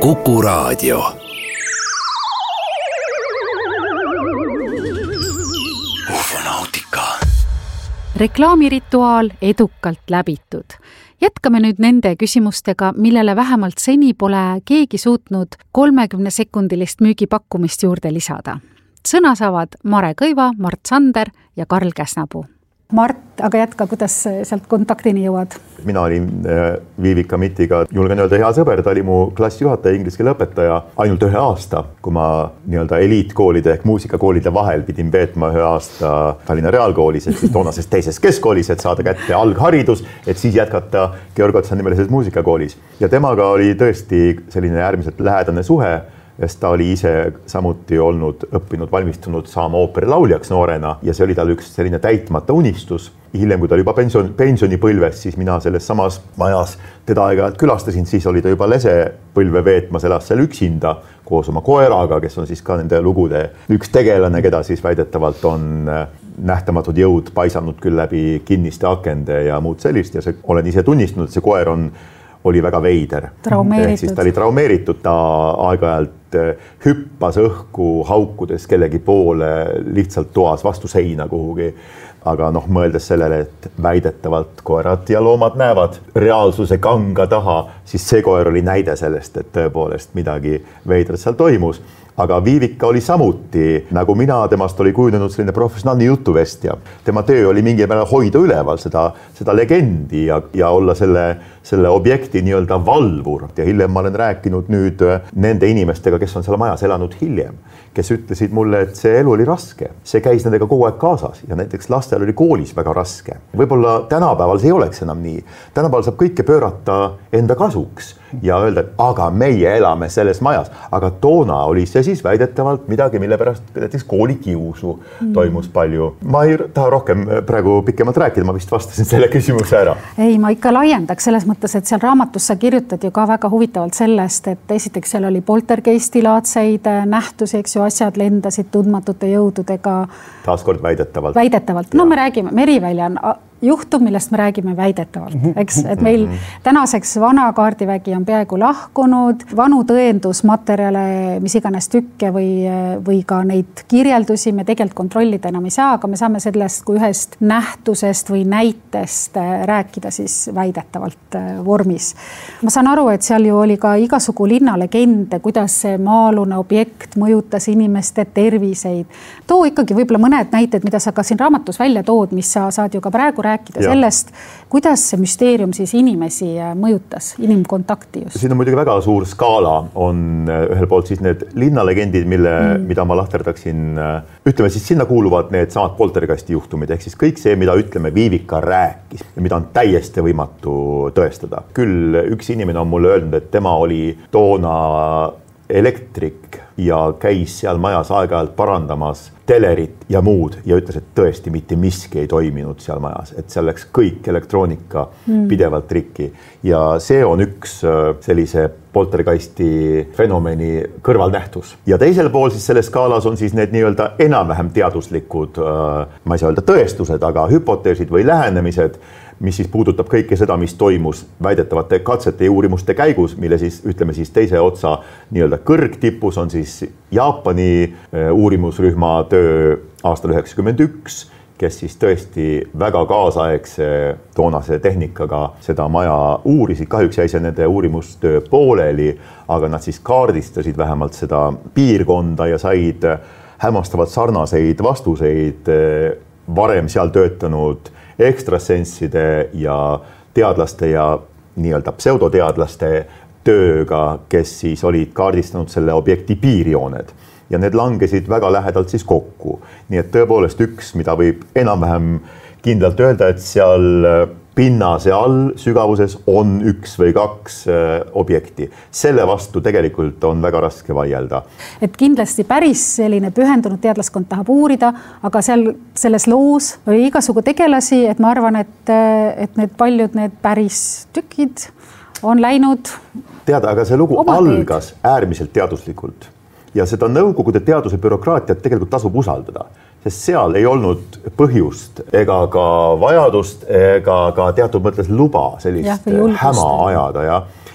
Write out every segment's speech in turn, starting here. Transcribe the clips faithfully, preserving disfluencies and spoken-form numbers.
Kuku Raadio. Ufonautika. Reklaamirituaal edukalt läbitud. Jätkame nüüd nende küsimustega, millele vähemalt seni pole keegi suutnud kolmekümne sekundilist müügipakkumist juurde lisada. Sõna saavad Mare Kõiva, Mart Sander ja Karl Käsnapuu. Mart, aga jätka, kuidas sealt kontaktini jõuad? Mina olin Viivika Mittiga, julgen öelda, hea sõber, ta oli mu klassijuhataja, inglise keele õpetaja ainult ühe aasta, kui ma nii-öelda eliitkoolide ehk muusikakoolide vahel pidin veetma ühe aasta Tallinna Reaalkoolis, et siis toonases teises keskkoolis, et saada kätte algharidus, et siis jätkata Georg Otsa nimelises muusikakoolis. Ja temaga oli tõesti selline äärmiselt lähedane suhe, sest ta oli ise samuti olnud õppinud, valmistunud saama ooperilauljaks noorena ja see oli tal üks selline täitmata unistus. Hiljem, kui ta oli juba pension, pensionipõlves, siis mina selles samas majas teda aeg-ajalt külastasin, siis oli ta juba lesepõlve veetmas, elas seal üksinda koos oma koeraga, kes on siis ka nende lugude üks tegelane, keda siis väidetavalt on nähtamatud jõud paisanud küll läbi kinniste akende ja muud sellist ja see, olen ise tunnistanud, et see koer on oli väga veider. Traumeeritud. Siis ta oli traumeeritud, ta aeg-ajalt hüppas õhku haukudes kellegi poole lihtsalt toas vastu seina kuhugi. Aga noh, mõeldes sellele, et väidetavalt koerad ja loomad näevad reaalsuse kanga taha, siis see koer oli näide sellest, et tõepoolest midagi veidrat seal toimus. Aga Viivika oli samuti, nagu mina, temast oli kujunenud selline professionaalne jutuvestja. Tema töö oli mingi peale hoida üleval seda, seda legendi ja, ja olla selle, selle objekti nii-öelda valvur. Ja hiljem ma olen rääkinud nüüd nende inimestega, kes on seal majas elanud hiljem, kes ütlesid mulle, et see elu oli raske. See käis nendega kogu aeg kaasas ja näiteks lastel oli koolis väga raske. Võib-olla tänapäeval see ei oleks enam nii. Tänapäeval saab kõike pöörata enda kasuks ja öelda, et aga meie elame selles majas. Aga toona oli see siis väidetavalt midagi, mille pärast näiteks koolikiusu toimus palju. Ma ei taha rohkem praegu pikemalt rääkida, ma vist vastasin selle küsimuse ära. Ei, ma ikka laiendaks selles mõttes, et seal raamatus sa kirjutad ju ka väga huvitavalt sellest, et esiteks seal oli poltergeistilaadseid nähtusi, eks ju, asjad lendasid tundmatute jõududega. Taaskord väidetavalt. Väidetavalt. No me räägime, Merivälja on juhtum, millest me räägime väidetavalt, eks, et meil tänaseks vana kaardivägi on peaaegu lahkunud, vanu tõendusmaterjale, mis iganes tükke või, või ka neid kirjeldusi me tegelikult kontrollida enam ei saa, aga me saame sellest kui ühest nähtusest või näitest rääkida siis väidetavalt vormis. Ma saan aru, et seal ju oli ka igasugu linnalegende, kuidas see maalune objekt mõjutas inimeste terviseid. Too ikkagi võib-olla mõned näited, mida sa ka siin raamatus välja tood, mis sa saad ju ka praegu rääkida ja sellest, kuidas see müsteerium siis inimesi mõjutas, inimkontakti just. Siin on muidugi väga suur skaala, on ühel poolt siis need linnalegendid, mille, mm. mida ma lahterdaksin, ütleme siis sinna kuuluvad need samad poltergeisti juhtumid, ehk siis kõik see, mida ütleme Viivika rääkis ja mida on täiesti võimatu tõestada. Küll üks inimene on mulle öelnud, et tema oli toona elektrik ja käis seal majas aeg-ajalt parandamas telerit ja muud ja ütles, et tõesti mitte miski ei toiminud seal majas, et seal läks kõik elektroonika mm. pidevalt rikki ja see on üks sellise poltergeisti fenomeni kõrvalnähtus. Ja teisel pool siis selles skaalas on siis need nii-öelda enam-vähem teaduslikud, ma ei saa öelda tõestused, aga hüpoteesid või lähenemised, mis siis puudutab kõike seda, mis toimus väidetavate katsete ja uurimuste käigus, mille siis ütleme siis teise otsa nii-öelda kõrgtipus on siis Jaapani uurimusrühma töö aastal üheksakümmend üks, kes siis tõesti väga kaasaegse toonase tehnikaga seda maja uurisid. Kahjuks jäi see nende uurimustöö pooleli, aga nad siis kaardistasid vähemalt seda piirkonda ja said hämmastavalt sarnaseid vastuseid varem seal töötanud ekstrasensside ja teadlaste ja nii-öelda pseudoteadlaste tööga, kes siis olid kaardistanud selle objekti piirjooned. Ja need langesid väga lähedalt siis kokku. Nii et tõepoolest üks, mida võib enam-vähem kindlalt öelda, et seal pinnase all sügavuses on üks või kaks objekti. Selle vastu tegelikult on väga raske vaielda. Et kindlasti päris selline pühendunud teadlaskond tahab uurida, aga seal selles loos oli igasugu tegelasi, et ma arvan, et, et need paljud need päris tükid on läinud teada, aga see lugu algas äärmiselt teaduslikult. Ja seda nõukogude teaduse bürokraatiat tegelikult tasub usaldada, sest seal ei olnud põhjust ega ka vajadust ega ka teatud mõttes luba sellist ja, häma ajada. Ja,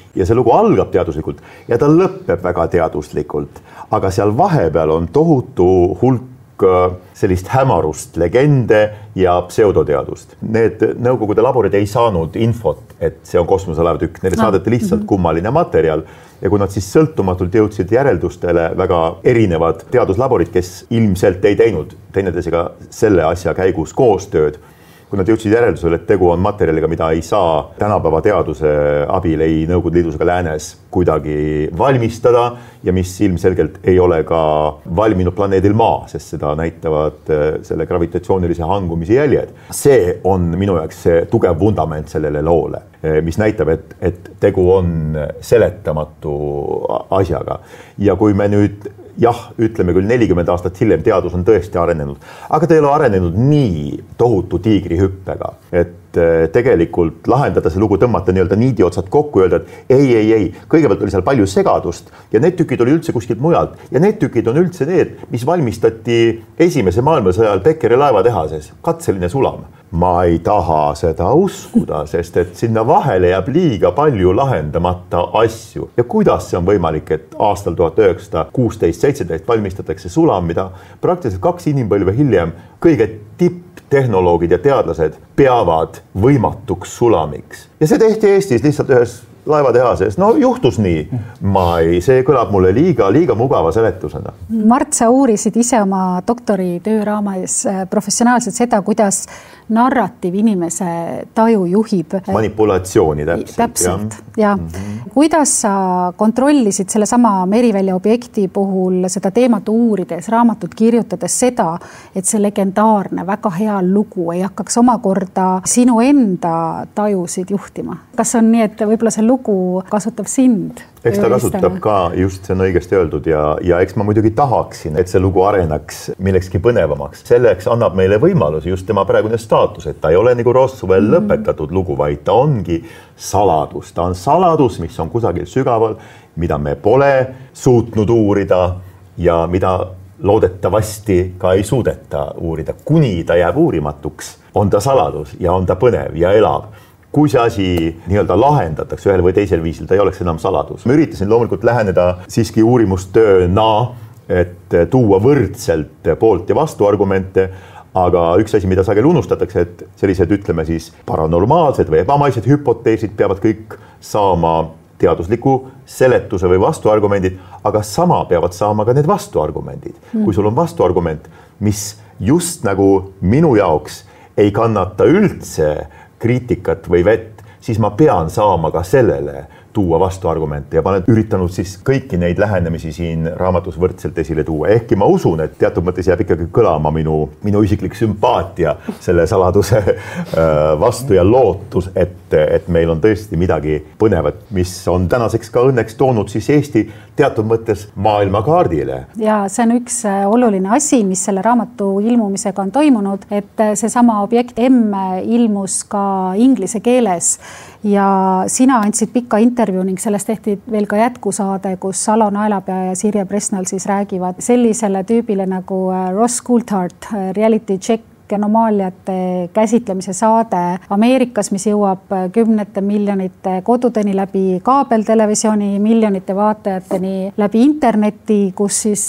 ja see lugu algab teaduslikult ja ta lõpeb väga teaduslikult, aga seal vahepeal on tohutu hulk sellist hämarust, legende ja pseudoteadust. Need Nõukogude laborid ei saanud infot, et see on kosmoselaevatükk. Neile no. saadeti lihtsalt kummaline materjal ja kui nad siis sõltumatult jõudsid järeldustele väga erinevad teaduslaborid, kes ilmselt ei teinud teineteisega selle asja käigus koostööd, kui nad jõudsid järeldusele, et tegu on materjaliga, mida ei saa tänapäeva teaduse abil ei Nõukogude Liidus ega läänes kuidagi valmistada ja mis ilmselgelt ei ole ka valminud planeedil Maa, sest seda näitavad selle gravitatsioonilise hangumise jäljed. See on minu jaoks see tugev vundament sellele loole, mis näitab, et, et tegu on seletamatu asjaga. Ja kui me nüüd jah, ütleme küll nelikümmend aastat hiljem teadus on tõesti arenenud, aga ta ei ole arenenud nii tohutu tiigrihüppega, et tegelikult lahendada see lugu, tõmmata nii-öelda niidi otsad kokku ja öelda, et ei, ei, ei, kõigepealt oli seal palju segadust ja need tükid oli üldse kuskilt mujalt ja need tükid on üldse need, mis valmistati esimese maailmasõja ajal Beckeri laevatehases, katseline sulam. Ma ei taha seda uskuda, sest et sinna vahele jääb liiga palju lahendamata asju. Ja kuidas see on võimalik, et aastal tuhat üheksasada kuusteist seitseteist valmistatakse sulam, mida praktiliselt kaks inimpõlve hiljem kõige tipptehnoloogid ja teadlased peavad võimatuks sulamiks. Ja see tehti Eestis lihtsalt ühes laevatehases. No juhtus nii. Ma ei, see kõlab mulle liiga, liiga mugava seletusena. Mart, sa uurisid ise oma doktori tööraamas professionaalselt seda, kuidas narratiiv inimese taju juhib. Manipulatsiooni täpselt. Täpselt, ja. Mm-hmm. Kuidas sa kontrollisid selle sama Merivälja objekti puhul seda teemat uurides, raamatut kirjutades seda, et see legendaarne, väga hea lugu ei hakkaks omakorda sinu enda tajusid juhtima? Kas on nii, et võib-olla see lugu kasutab sind? Eks ta kasutab ka, just see on õigesti öeldud ja, ja eks ma muidugi tahaksin, et see lugu arenaks millekski põnevamaks. Selleks annab meile võimalus just tema praegune staatus, et ta ei ole nagu Roswell mm. lõpetatud lugu, vaid ta ongi saladus. Ta on saladus, mis on kusagil sügaval, mida me pole suutnud uurida ja mida loodetavasti ka ei suudeta uurida. Kuni ta jääb uurimatuks, on ta saladus ja on ta põnev ja elab. Kui see asi nii-öelda lahendatakse ühel või teisel viisil, ta ei oleks enam saladus. Ma üritasin loomulikult läheneda siiski uurimustööna, et tuua võrdselt poolt ja vastu argumente, aga üks asi, mida sageli unustatakse, et sellised, ütleme siis, paranormaalsed või ebamaised hüpoteesid peavad kõik saama teadusliku seletuse või vastuargumendid, aga sama peavad saama ka need vastuargumendid. Mm. Kui sul on vastuargument, mis just nagu minu jaoks ei kannata üldse kriitikat või vett, siis ma pean saama ka sellele tuua vastuargumente ja ma olen üritanud siis kõiki neid lähenemisi siin raamatus võrdselt esile tuua. Ehkki ma usun, et teatud mõttes jääb ikkagi kõlama minu, minu isiklik sümpaatia selle saladuse vastu ja lootus, et, et meil on tõesti midagi põnevat, mis on tänaseks ka õnneks toonud siis Eesti teatud mõttes maailmakaardile. Ja see on üks oluline asi, mis selle raamatu ilmumisega on toimunud, et seesama objekt M ilmus ka inglise keeles ja sina andsid pikka intervjuu ning sellest tehti veel ka jätkusaade, kus Alo Naelapea ja Sirje Presnal siis räägivad sellisele tüübile nagu Ross Coulthard, reality check anomaaliate käsitlemise saade Ameerikas, mis jõuab kümnete miljonite kodudeni läbi kaabeltelevisiooni, miljonite vaatajateni läbi interneti, kus siis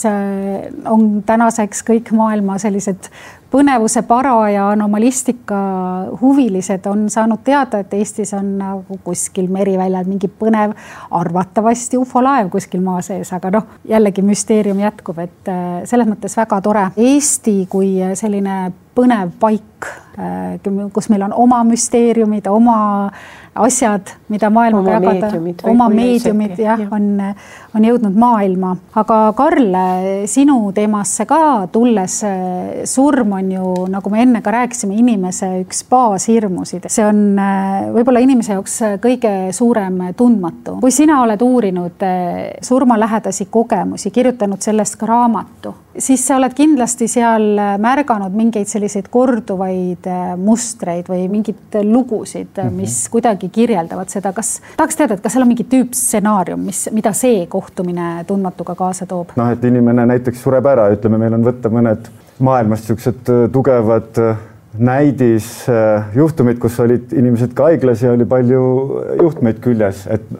on tänaseks kõik maailma sellised põnevuse para ja anomalistika huvilised on saanud teada, et Eestis on nagu kuskil Meriväljal mingi põnev, arvatavasti ufolaev kuskil maa sees, aga noh, jällegi müsteerium jätkub, et selles mõttes väga tore. Eesti kui selline põnev paik, kus meil on oma müsteeriumid, oma asjad, mida maailmaga oma jagada, meediumid, oma meediumid jah, on, on jõudnud maailma. Aga Karl, sinu teemasse ka tulles, surm on ju, nagu me enne ka rääkisime, inimese üks baashirmusid. See on võib-olla inimese jaoks kõige suurem tundmatu. Kui sina oled uurinud surmalähedasi kogemusi, kirjutanud sellest ka raamatu, siis sa oled kindlasti seal märganud mingeid selliseid korduvaid mustreid või mingid lugusid, mis mm-hmm. kuidagi kirjeldavad seda. Kas tahaks teada, et kas seal on mingi tüüpstsenaarium, mis, mida see kohtumine tundmatuga kaasa toob? Noh, et inimene näiteks sureb ära, ütleme, meil on võtta mõned maailmast sellised tugevad näidisjuhtumid, kus olid inimesed ka haiglas ja oli palju juhtmeid küljes, et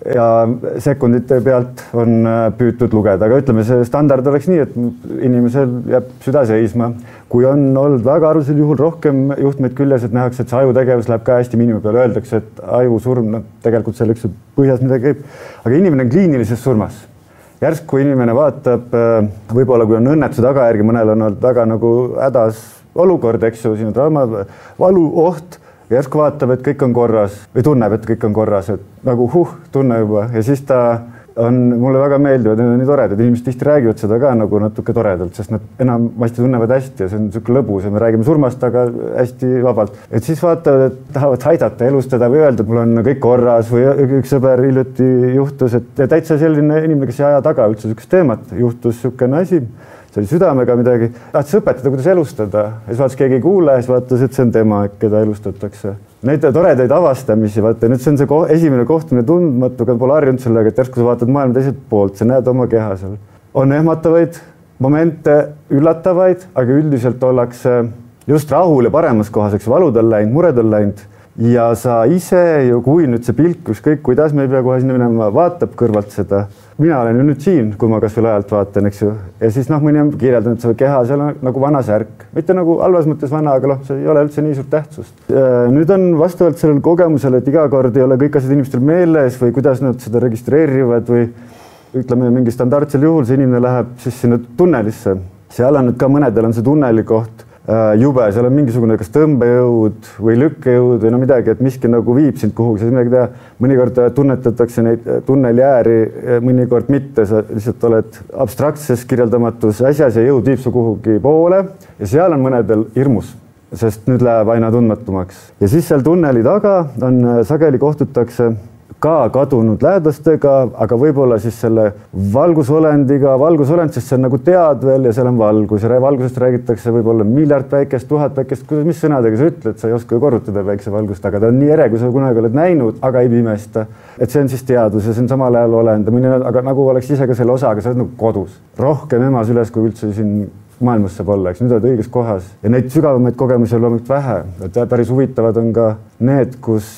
ja sekundite pealt on püütud lugeda, aga ütleme, see standard oleks nii, et inimesel jääb süda seisma. Kui on olnud väga arvusel juhul rohkem juhtmeid küljes, et nähakse, et see ajutegevus läheb ka hästi miinimumi peale, öeldakse, et ajusurm, no tegelikult selleks põhjas midagi käib, aga inimene on kliinilises surmas. Järsk, kui inimene vaatab, võib-olla kui on õnnetuse tagajärgi, mõnel on olnud väga nagu hädas olukord, eks ju, siin on trauma, valu, oht, järsku vaatab, et kõik on korras või tunneb, et kõik on korras, et nagu huh, tunne juba ja siis ta on, mulle väga meeldivad, need on nii toredad, inimesed tihti räägivad seda ka nagu natuke toredalt, sest nad enamasti tunnevad hästi ja see on niisugune lõbus ja me räägime surmast, aga hästi vabalt. Et siis vaatavad, et tahavad aidata, elustada või öelda, et mul on kõik korras või üks sõber hiljuti juhtus, et täitsa selline inimene, kes ei aja taga üldse niisugust teemat, juhtus niisugune asi, see oli südamega midagi, tahtis õpetada, kuidas elustada. Ja siis vaatas, keegi ei kuule, ja siis vaatas, et see on tema, keda elustatakse. Neid toredaid avastamisi, vaata, nüüd see on see ko esimene kohtumine tundmatuga, pole harjunud sellega, et järsku sa vaatad maailma teiselt poolt, sa näed oma keha seal. On ehmatavaid momente, üllatavaid, aga üldiselt ollakse just rahul ja paremas kohas, eks valudel läinud, muredel läinud. Ja sa ise ju, kui nüüd see pilk, ükskõik, kuidas me ei pea kohe sinna minema, vaatab kõrvalt seda. Mina olen ju nüüd siin, kui ma kas veel ajalt vaatan, eks ju. Ja siis noh, mõni on kirjeldanud, et see keha seal on nagu vana särk. Mitte nagu halvas mõttes vana, aga noh, see ei ole üldse nii suurt tähtsust. Nüüd on vastavalt sellele kogemusele, et iga kord ei ole kõik asjad inimestel meeles või kuidas nad seda registreerivad või ütleme mingi standardsel juhul see inimene läheb siis sinna tunnelisse. Seal on nüüd ka mõnedel on see tunneli koht jube, seal on mingisugune kas tõmbejõud või lükkejõud või no midagi, et miski nagu viib sind kuhugi, siis midagi teha. Mõnikord tunnetatakse neid tunneliääri, mõnikord mitte, sa lihtsalt oled abstraktses kirjeldamatus asjas ja jõud viib su kuhugi poole ja seal on mõnedel hirmus, sest nüüd läheb aina tundmatumaks. Ja siis seal tunneli taga on sageli kohtutakse ka kadunud lähedastega, aga võib-olla siis selle valgusolendiga, valgusolend, sest see on nagu tead veel ja seal on valgus ja valgusest räägitakse võib-olla miljard päikest, tuhat päikest, kuidas, mis sõnadega sa ütled, sa ei oska ju korrutada päikse valgust, aga ta on nii ere, kui sa kunagi oled näinud, aga ei pimesta. Et see on siis teadus ja see on samal ajal olend, aga nagu oleks ise ka selle osa, aga sa oled nagu kodus. Rohkem emas üles, kui üldse siin maailmas saab olla, eks nüüd oled õiges kohas ja neid sügavamaid kogemusi on loomulikult vähe. Et päris huvitavad on ka need, kus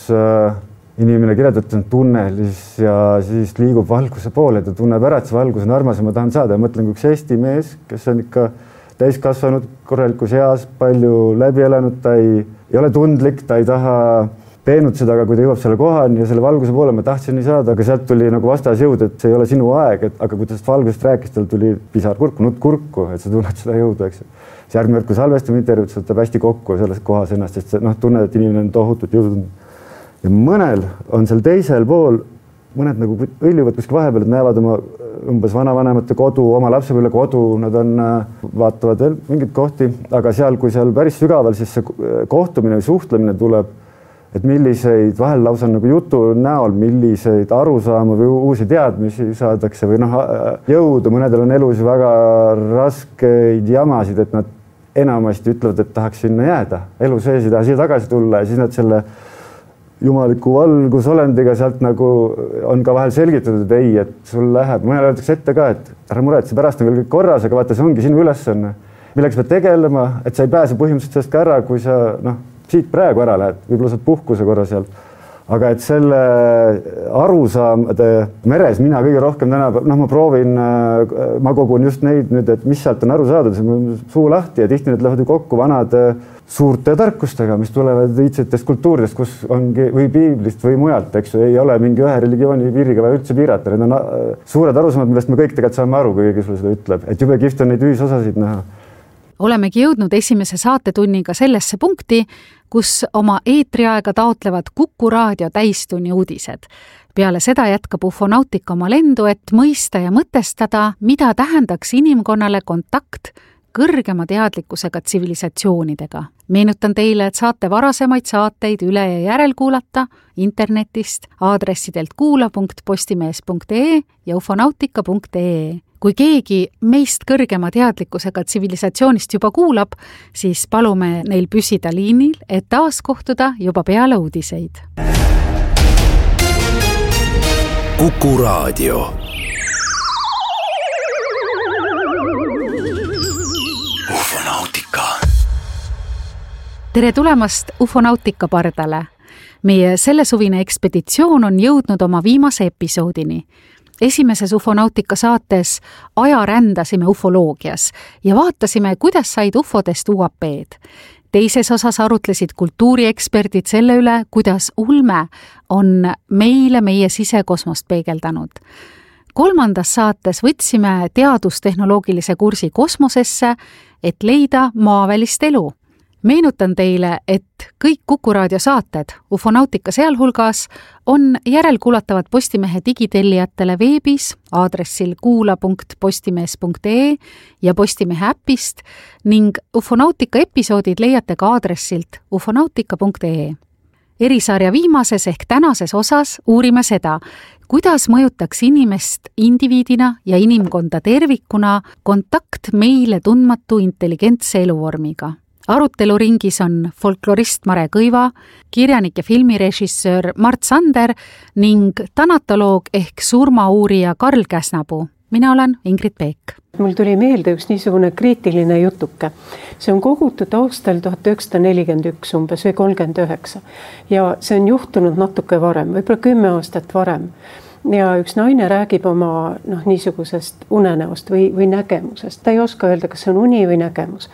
inimene kirjeldab, et on tunnelis ja siis liigub valguse poole, ta tunneb ära, et see valgus on armas ja ma tahan saada. Ja mõtlen, kui üks Eesti mees, kes on ikka täiskasvanud, korralikus eas, palju läbi elanud, ta ei, ei ole tundlik, ta ei taha peenud seda, aga kui ta jõuab selle kohani ja selle valguse poole, ma tahtsin nii saada, aga sealt tuli nagu vastasjõud, et see ei ole sinu aeg, et, aga kui ta valgusest rääkis, tal tuli pisar kurku, nutt kurku, et sa tunned seda jõudu, eks. See järgmine kord, kui salvestame intervjuud, see võtab hästi kokku selles kohas ennast, sest noh, tunned, et inimene on tohutut jõudu. Ja mõnel on seal teisel pool, mõned nagu õljuvad kuskil vahepeal, et näevad oma umbes vanavanemate kodu, oma lapsepõlve kodu, nad on, vaatavad veel mingid kohti, aga seal, kui seal päris sügaval, siis see kohtumine või suhtlemine tuleb, et milliseid vahel lausa nagu jutu näol, milliseid arusaama või uusi teadmisi saadakse või noh, jõudu, mõnedel on elus väga raskeid jamasid, et nad enamasti ütlevad, et tahaks sinna jääda, elu sees ei taha siia tagasi tulla ja siis nad selle jumaliku valgusolendiga sealt nagu on ka vahel selgitatud, et ei, et sul läheb, mõnel öeldakse ette ka, et ära muretse, pärast on veel kõik korras, aga vaata, see ongi sinu ülesanne, millega sa pead tegelema, et sa ei pääse põhimõtteliselt sellest ka ära, kui sa noh, siit praegu ära lähed, võib-olla saad puhkuse korra sealt. Aga et selle arusaamade meres mina kõige rohkem täna, noh, ma proovin, ma kogun just neid nüüd, et mis sealt on aru saadud, see on suu lahti ja tihti need lähevad ju kokku vanade suurte tarkustega, mis tulevad iidsetest kultuuridest, kus ongi või piiblist või mujalt, eks ju, ei ole mingi ühe religiooni piiriga või üldse piirata. Need on suured arusaamad, millest me kõik tegelikult saame aru, kui keegi sulle seda ütleb, et jube kihvt on neid ühisosasid näha. Olemegi jõudnud esimese saatetunniga sellesse punkti, kus oma eetriaega taotlevad Kuku raadio täistunni uudised. Peale seda jätkab Ufonautika oma lendu, et mõista ja mõtestada, mida tähendaks inimkonnale kontakt kõrgema teadlikkusega tsivilisatsioonidega. Meenutan teile, et saate varasemaid saateid üle ja järel kuulata internetist aadressidelt kuula punkt postimees punkt ee ja ufonautika punkt ee. Kui keegi meist kõrgema teadlikkusega tsivilisatsioonist juba kuulab, siis palume neil püsida liinil, et taas kohtuda juba peale uudiseid. Kuku raadio. Ufonautika. Tere tulemast Ufonautika pardale. meie sellesuvine ekspeditsioon on jõudnud oma viimase episoodini. Esimeses Ufonautika saates aja rändasime ufoloogias ja vaatasime, kuidas said ufodest U A P-d. Teises osas arutlesid kultuurieksperdid selle üle, kuidas ulme on meile meie sisekosmost peegeldanud. Kolmandas saates võtsime teadustehnoloogilise kursi kosmosesse, et leida maavälist elu. Meenutan teile, et kõik Kuku Raadio saated, Ufonautika sealhulgas, on järelkuulatavad Postimehe digitellijatele veebis aadressil kuula punkt postimees punkt ee ja Postimehe äpist ning Ufonautika episoodid leiate ka aadressilt ufonautika punkt ee. Erisarja viimases ehk tänases osas uurime seda, kuidas mõjutaks inimest indiviidina ja inimkonda tervikuna kontakt meile tundmatu intelligentse eluvormiga. Aruteluringis on folklorist Mare Kõiva, kirjanik ja filmirežissöör Mart Sander ning tanatoloog ehk surmauurija Karl Käsnapuu. Mina olen Ingrid Peek. Mul tuli meelde üks niisugune kriitiline jutuke. See on kogutud aastal tuhat üheksasada nelikümmend üks umbes või kolmkümmend üheksa ja see on juhtunud natuke varem, võib-olla kümme aastat varem. Ja üks naine räägib oma noh, niisugusest unenäost või, või nägemusest. Ta ei oska öelda, kas see on uni või nägemus.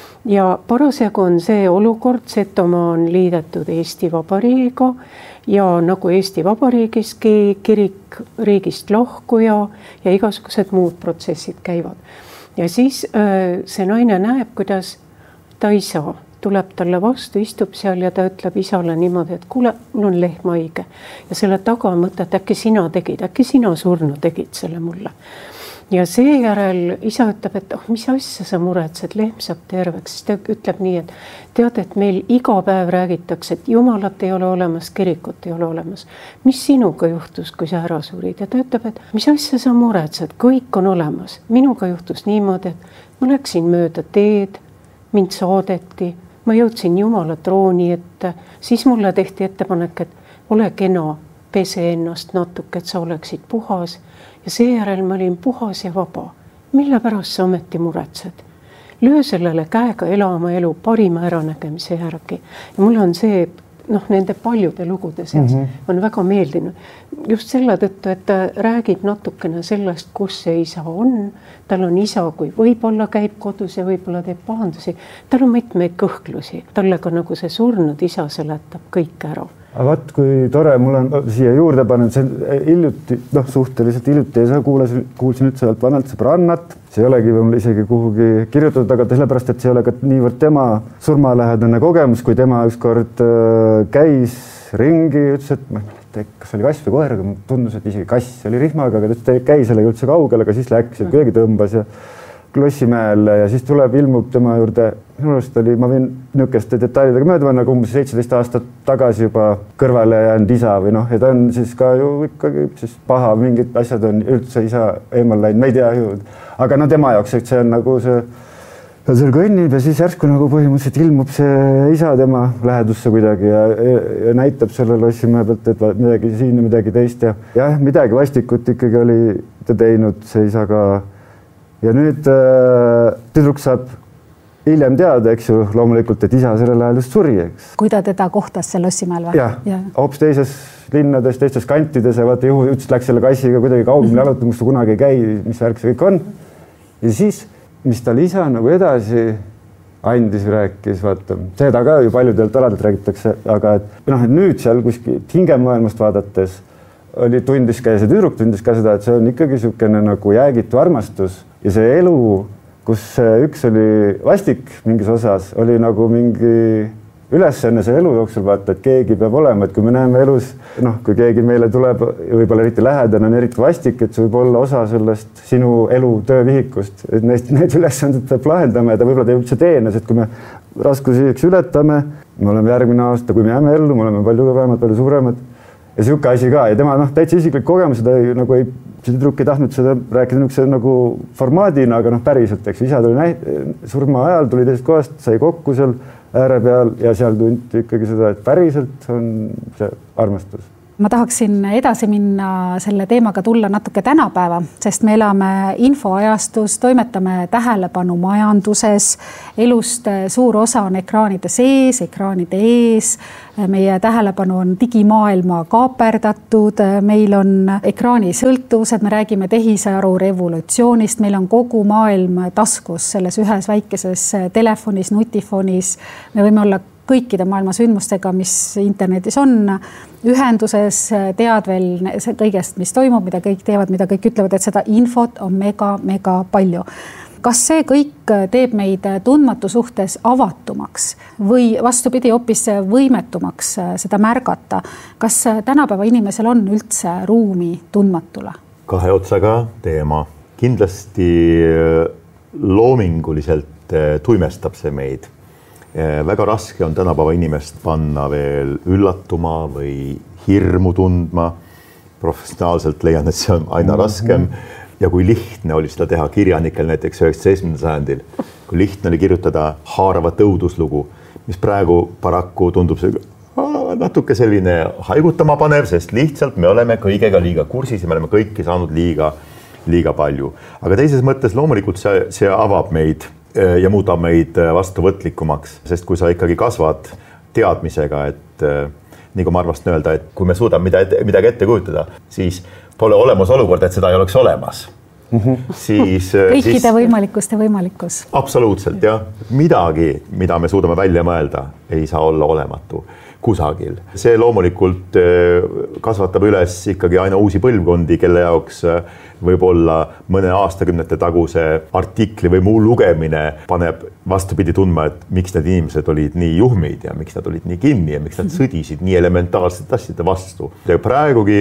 Ja parasjagu on see olukord, Setomaa on liidetud Eesti Vabariigiga ja nagu Eesti Vabariigiski kirik riigist lahkuja ja igasugused muud protsessid käivad. Ja siis see naine näeb, kuidas ta isa tuleb talle vastu, istub seal ja ta ütleb isale niimoodi, et kuule, mul on lehm haige. Ja selle taga mõte, et äkki sina tegid, äkki sina surnu tegid selle mulle. Ja seejärel isa ütleb, et oh, mis asja sa muretsed, lehm saab terveks. Siis ta ütleb nii, et tead, et meil iga päev räägitakse, et jumalat ei ole olemas, kirikut ei ole olemas. Mis sinuga juhtus, kui sa ära surid? Ja ta ütleb, et mis asja sa muretsed, kõik on olemas. Minuga juhtus niimoodi, et ma läksin mööda teed, mind saadeti, ma jõudsin Jumala trooni ette, siis mulle tehti ettepanek, et ole kena, pese ennast natuke, et sa oleksid puhas. Ja seejärel ma olin puhas ja vaba. Mille pärast sa ometi muretsed? Löö sellele käega elama elu parima äranägemise järgi. Ja mul on see, noh, nende paljude lugude seas mm-hmm. on väga meeldinud. Just selle tõttu, et ta räägib natukene sellest, kus see isa on. Tal on isa, kui võib-olla käib kodus ja võib-olla teeb pahandusi. Tal on mitmeid kõhklusi. Talle ka nagu see surnud isa seletab kõik ära. Aga vaat, kui tore, mul on siia juurde pannud, see hiljuti, noh, suhteliselt hiljuti ja sa kuulasin, kuulsin üldse sealt vanalt sõbrannat. See ei olegi mul isegi kuhugi kirjutatud, aga sellepärast, et see ei ole ka niivõrd tema surmalähedane kogemus, kui tema ükskord käis ringi, ütles, et ma ei tea, kas oli kass või koer, aga tundus, et isegi kass oli rihmaga, aga ta käi sellega üldse kaugele, aga siis läks ja kuidagi tõmbas ja Klossimäel ja siis tuleb, ilmub tema juurde, minu arust oli, ma võin niisuguste detailidega mööda panna, nagu umbes seitseteist aastat tagasi juba kõrvale jäänud isa või noh, ja ta on siis ka ju ikkagi siis paha, mingid asjad on üldse isa eemal läinud, ma ei tea ju, aga no tema jaoks, et see on nagu see, ja seal kõnnib ja siis järsku nagu põhimõtteliselt ilmub see isa tema lähedusse kuidagi ja, ja, ja näitab selle Lossimäe pealt, et midagi siin ja midagi teist ja jah, midagi vastikut ikkagi oli ta teinud, see isa ka. Ja nüüd äh, tüdruk saab hiljem teada, eks ju, loomulikult, et isa sellel ajal just suri, eks. Kui ta teda kohtas seal Lossimäel või? Jah, ja. Hoopis teises linnades, teistes kantides ja vaata juhu üldse läks selle kassiga kuidagi kaugemale jalutama, kus ta kunagi ei käi, mis värk see kõik on. Ja siis, mis tal isa nagu edasi andis, rääkis, vaata, seda ka ju paljudelt aladelt räägitakse, aga et, noh, et nüüd seal kuskil hingemaailmast vaadates oli tundis ka ja see tüdruk tundis ka seda, et see on ikkagi niisugune nagu jäägitu armastus ja see elu, kus üks oli vastik mingis osas, oli nagu mingi ülesanne see elu jooksul vaata, et keegi peab olema, et kui me näeme elus, noh, kui keegi meile tuleb, võib-olla eriti lähedane on eriti vastik, et see võib olla osa sellest sinu elu töövihikust, et neist, need ülesanded peab lahendama ja ta võib-olla teeb üldse teenes, et kui me raskusi ületame, me oleme järgmine aasta, kui me jääme ellu, me oleme palju kõvemad, palju suuremad ja siuke asi ka ja tema noh, täitsa isiklik kogemus, seda ei, nagu ei, see tüdruk ei tahtnud seda rääkida niisuguse nagu formaadina, aga noh, päriselt, eks isa tuli näit, surma ajal tuli teisest kohast, sai kokku seal ääre peal ja seal tunti ikkagi seda, et päriselt on see armastus. ma tahaksin edasi minna selle teemaga tulla natuke tänapäeva, sest me elame infoajastus, toimetame tähelepanu majanduses, elust suur osa on ekraanide sees, ekraanide ees, meie tähelepanu on digimaailma kaaperdatud, meil on ekraani sõltuvused, me räägime tehisaru revolutsioonist, meil on kogu maailm taskus selles ühes väikeses telefonis, nutifonis, me võime olla kõikide maailma sündmustega, mis internetis on, ühenduses, tead veel kõigest, mis toimub, mida kõik teevad, mida kõik ütlevad, et seda infot on mega, mega palju. Kas see kõik teeb meid tundmatu suhtes avatumaks või vastupidi hoopis võimetumaks seda märgata? Kas tänapäeva inimesel on üldse ruumi tundmatule? Kahe otsaga teema. Kindlasti loominguliselt tuimestab see meid. Väga raske on tänapäeva inimest panna veel üllatuma või hirmu tundma. Professionaalselt leian, et see on aina raskem. Ja kui lihtne oli seda teha kirjanikel näiteks üheksateistkümnendal sajandil, kui lihtne oli kirjutada haaravat õuduslugu, mis praegu paraku tundub see natuke selline haigutama panev, sest lihtsalt me oleme kõigega liiga kursis ja me oleme kõiki saanud liiga, liiga palju. Aga teises mõttes loomulikult see, see avab meid ja muudab meid vastuvõtlikumaks, sest kui sa ikkagi kasvad teadmisega, et nii kui ma arvastan öelda, et kui me suudame midagi, midagi ette kujutada, siis pole olemas olukord, et seda ei oleks olemas. Mm-hmm. Siis, kõikide siis, võimalikust ja võimalikkus. Absoluutselt, jah. Midagi, mida me suudame välja mõelda, ei saa olla olematu kusagil. See loomulikult kasvatab üles ikkagi aina uusi põlvkondi, kelle jaoks võib-olla mõne aastakümnete taguse artikli või muu lugemine paneb vastupidi tundma, et miks need inimesed olid nii juhmid ja miks nad olid nii kinni ja miks nad sõdisid nii elementaarsete asjade vastu. Ja praegugi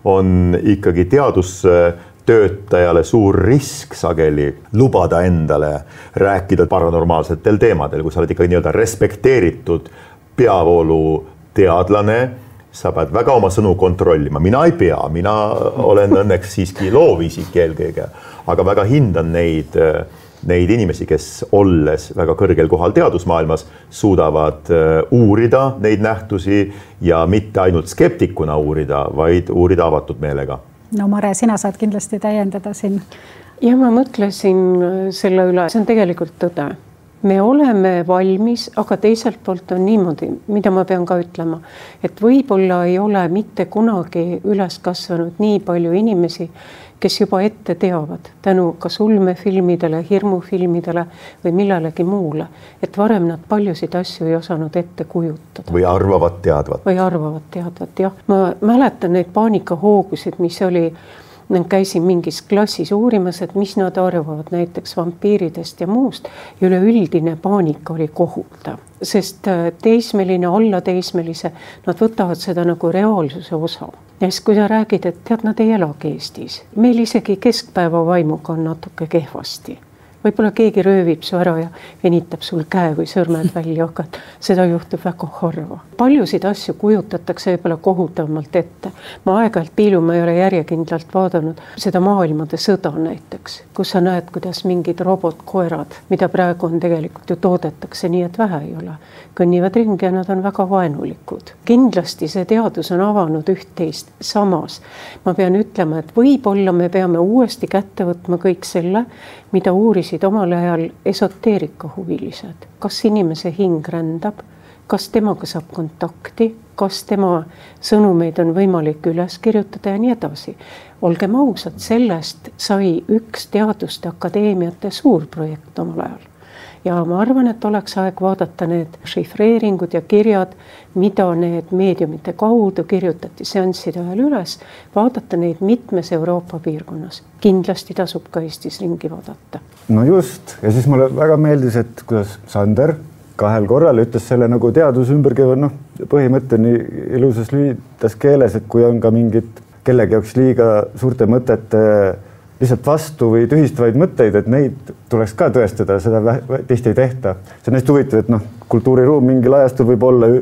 on ikkagi teadustöötajale suur risk sageli lubada endale rääkida paranormaalsetel teemadel, kui sa oled ikkagi nii-öelda respekteeritud peavoolu teadlane, sa pead väga oma sõnu kontrollima. Mina ei pea, mina olen õnneks siiski loovisik eelkõige, aga väga hindan neid, neid inimesi, kes olles väga kõrgel kohal teadusmaailmas, suudavad uurida neid nähtusi ja mitte ainult skeptikuna uurida, vaid uurida avatud meelega. No Mare, sina saad kindlasti täiendada siin. Ja ma mõtlesin selle üle, see on tegelikult tõde. Me oleme valmis, aga teiselt poolt on niimoodi, mida ma pean ka ütlema, et võib-olla ei ole mitte kunagi üles kasvanud nii palju inimesi, kes juba ette teavad tänu kas ulmefilmidele, hirmufilmidele või millelegi muule, et varem nad paljusid asju ei osanud ette kujutada. Või arvavad teadvat. Või arvavad teadvat, jah. Ma mäletan neid paanikahoogusid, mis oli käisin mingis klassis uurimas, et mis nad arvavad näiteks vampiiridest ja muust ja üleüldine paanika oli kohutav, sest teismeline, alla teismelise, nad võtavad seda nagu reaalsuse osa. Ja siis kui sa räägid, et tead, nad ei elagi Eestis, meil isegi keskpäeva vaimuga on natuke kehvasti. Võib-olla keegi röövib su ära ja venitab sul käe või sõrmed välja, aga seda juhtub väga harva. Paljusid asju kujutatakse võib-olla kohutavamalt ette. Ma aeg-ajalt piilu, ma ei ole järjekindlalt vaadanud seda maailmade sõda näiteks, kus sa näed, kuidas mingid robotkoerad, mida praegu on tegelikult ju toodetakse nii, et vähe ei ole, kõnnivad ringi ja nad on väga vaenulikud. Kindlasti see teadus on avanud üht-teist samas. Ma pean ütlema, et võib-olla me peame uuesti kätte võtma kõik selle, mida uurisid omal ajal esoteerika huvilised. Kas inimese hing rändab, kas temaga saab kontakti, kas tema sõnumeid on võimalik üles kirjutada ja nii edasi. Olgem ausad, sellest sai üks teaduste akadeemiate suur projekt omal ajal. Ja ma arvan, et oleks aeg vaadata need šifreeringud ja kirjad, mida need meediumite kaudu kirjutati seansside ajal üles, vaadata neid mitmes Euroopa piirkonnas. Kindlasti tasub ka Eestis ringi vaadata. No just, ja siis mulle väga meeldis, et kuidas Sander kahel korral ütles selle nagu teadus ümberkäiva, noh, põhimõtte nii ilusas lühitas keeles, et kui on ka mingid kellegi jaoks liiga suurte mõtete lihtsalt vastu või tühistavaid mõtteid, et neid tuleks ka tõestada, seda tihti ei tehta. See on hästi huvitav, et noh, kultuuriruum mingil ajastul võib olla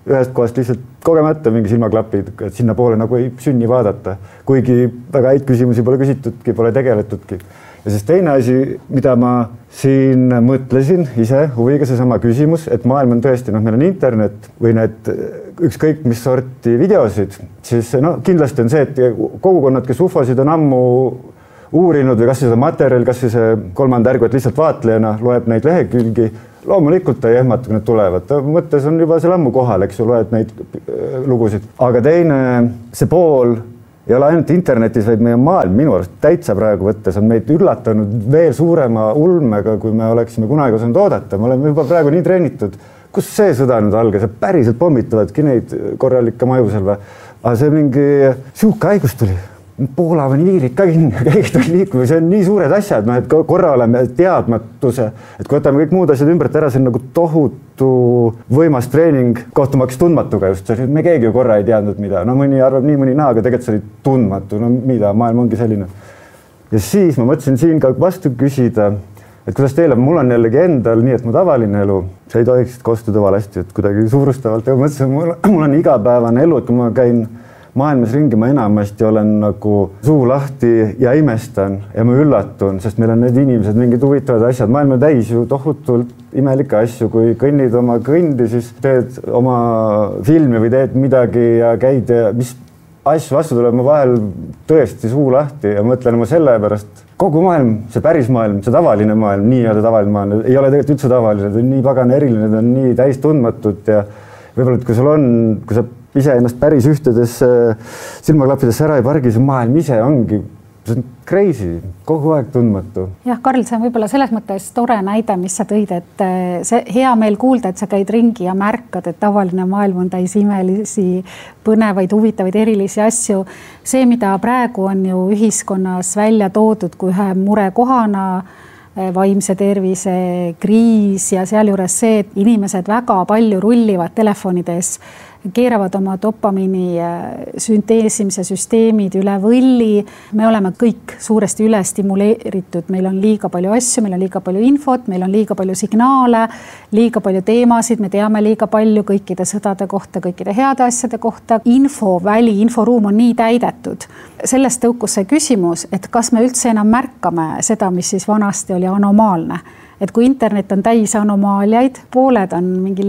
ühest kohast lihtsalt kogemata mingi silmaklapid, et sinna poole nagu ei sünni vaadata, kuigi väga häid küsimusi pole küsitudki, pole tegeletudki. Ja siis teine asi, mida ma siin mõtlesin ise huviga, seesama küsimus, et maailm on tõesti, noh, meil on internet või need ükskõik mis sorti videosid, siis no, kindlasti on see, et kogukonnad, kes ufosid on ammu uurinud või kas seda materjal, kas see kolmanda järgu, et lihtsalt vaatlejana loeb neid lehekülgi, loomulikult ta ei ehmata, kui need tulevad. Ta mõttes on juba seal ammu kohal, eks ju, loed neid lugusid. Aga teine, see pool ei ole ainult internetis, vaid meie maailm minu arust täitsa praegu võttes on meid üllatanud veel suurema ulmega, kui me oleksime kunagi osanud oodata. Me oleme juba praegu nii treenitud. Kus see sõda nüüd algas? Päriselt pommitavadki neid korralikke maju seal või? Aga see mingi siuke haigus tuli. Poola või viirid ka kinni, keegi tuli liikuma. See on nii suured asjad, no, et korra oleme teadmatuse, et kui võtame kõik muud asjad ümbert ära, see on nagu tohutu võimas treening kohtumaks tundmatuga just. Me keegi ju korra ei teadnud mida. No mõni arvab nii, mõni naa, aga tegelikult see oli tundmatu. No mida, maailm ongi selline. Ja siis ma mõtlesin siin ka vastu küsida, et kuidas teile, mul on jällegi endal nii, et mu tavaline elu, see ei tohiks kostuda valesti, et kuidagi suurustavalt. Ja mõtlesin, mul, mul on igapäevane elu, et kui ma käin maailmas ringi, ma enamasti olen nagu suu lahti ja imestan ja ma üllatun, sest meil on need inimesed mingid huvitavad asjad. Maailm on täis ju tohutult imelikke asju, kui kõnnid oma kõndi, siis teed oma filmi või teed midagi ja käid ja mis asju vastu tuleb, ma vahel tõesti suu lahti ja mõtlen ma selle pärast, kogu maailm, see päris maailm, see tavaline maailm, nii öelda tavaline maailm, ei ole tegelikult üldse tavaline, ta on nii pagana eriline, ta on nii täis tundmatut ja võib-olla, et kui sul on, kui sa ise ennast päris ühtedes silmaklappidesse ära ei pargi, see maailm ise ongi, see on crazy, kogu aeg tundmatu. Jah, Karl, see on võib-olla selles mõttes tore näide, mis sa tõid, et see hea meel kuulda, et sa käid ringi ja märkad, et tavaline maailm on täis imelisi, põnevaid, huvitavaid, erilisi asju. See, mida praegu on ju ühiskonnas välja toodud kui ühe murekohana, vaimse tervise kriis ja sealjuures see, et inimesed väga palju rullivad telefonides, keeravad oma dopamiini sünteesimise süsteemid üle võlli. Me oleme kõik suuresti üle stimuleeritud, meil on liiga palju asju, meil on liiga palju infot, meil on liiga palju signaale, liiga palju teemasid, me teame liiga palju kõikide sõdade kohta, kõikide heade asjade kohta. Infoväli, inforuum on nii täidetud. Sellest tõukus see küsimus, et kas me üldse enam märkame seda, mis siis vanasti oli anomaalne. Et kui internet on täis anomaaliaid, pooled on mingi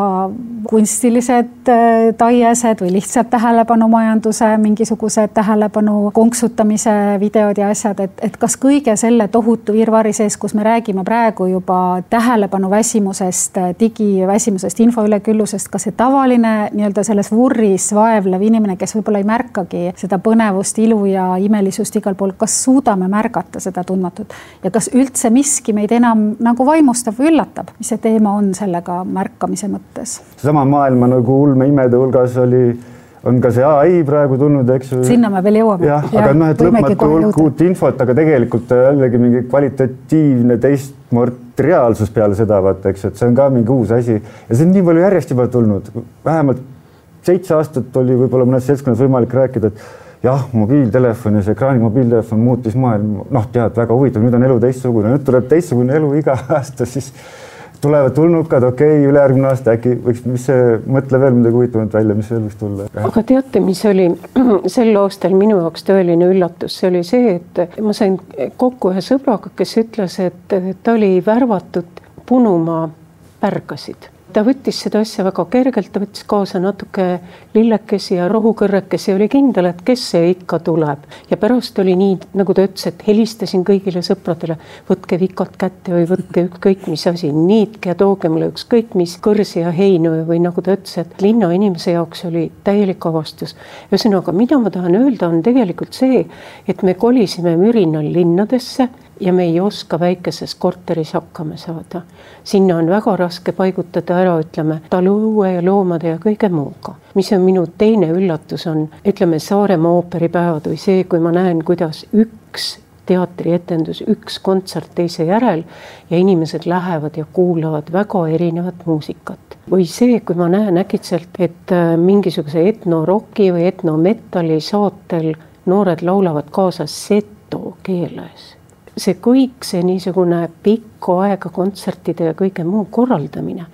libakunstilised taiesed või lihtsalt tähelepanumajanduse, mingisugused tähelepanu konksutamise videod ja asjad, et, et kas kõige selle tohutu virvari sees, kus me räägime praegu juba tähelepanu väsimusest, digiväsimusest, info üleküllusest, ka see tavaline nii-öelda selles vurris vaevlev inimene, kes võib-olla ei märkagi seda põnevust, ilu ja imelisust igal pool, kas suudame märgata seda tundmatut ja kas üldse miski meid enam nagu vaimustab või üllatab, mis see teema on sellega märkamise mõttes? Sama maailma nagu ulme imede hulgas oli, on ka see A I praegu tulnud, eks ju. Sinna me veel jõuame. Jah, aga noh, et lõpmatu hulk uut infot, aga tegelikult jällegi mingi kvalitatiivne teistmort reaalsus peale seda, vaata, eks, et see on ka mingi uus asi. Ja see on nii palju järjest juba tulnud. Vähemalt seitse aastat oli võib-olla mõnes seltskonnas võimalik rääkida, et jah, mobiiltelefon ja see ekraani mobiiltelefon muutis maailm, noh, tead, väga huvitav, nüüd on elu teistsugune, nüüd tuleb teistsugune elu iga aasta, siis tulevad tulnukad, okei, okay, ülejärgmine aasta äkki võiks, mis see, mõtle veel midagi huvitavalt välja, mis veel võiks tulla. Aga teate, mis oli sel aastal minu jaoks tõeline üllatus, see oli see, et ma sain kokku ühe sõbraga, kes ütles, et ta oli värvatud Punumaa pärgasid. Ta võttis seda asja väga kergelt, ta võttis kaasa natuke lillekesi ja rohukõrrekesi ja oli kindel, et kes see ikka tuleb. Ja pärast oli nii, nagu ta ütles, et helistasin kõigile sõpradele, võtke vikalt kätte või võtke ükskõik mis asi, niitke ja tooge mulle ükskõik mis kõrsi ja heinu või nagu ta ütles, et linna inimese jaoks oli täielik avastus. Ühesõnaga, mida ma tahan öelda, on tegelikult see, et me kolisime mürinal linnadesse ja me ei oska väikeses korteris hakkama saada. Sinna on väga raske paigutada ära, ütleme, taluõue ja loomade ja kõige muuga. Mis on minu teine üllatus on, ütleme, Saaremaa ooperipäevad või see, kui ma näen, kuidas üks teatrietendus, üks kontsert teise järel ja inimesed lähevad ja kuulavad väga erinevat muusikat. Või see, kui ma näen äkitselt, et mingisuguse etnorocki või etnometalli saatel noored laulavad kaasa seto keeles. See kõik, see niisugune pikku aega kontsertide ja kõige muu korraldamine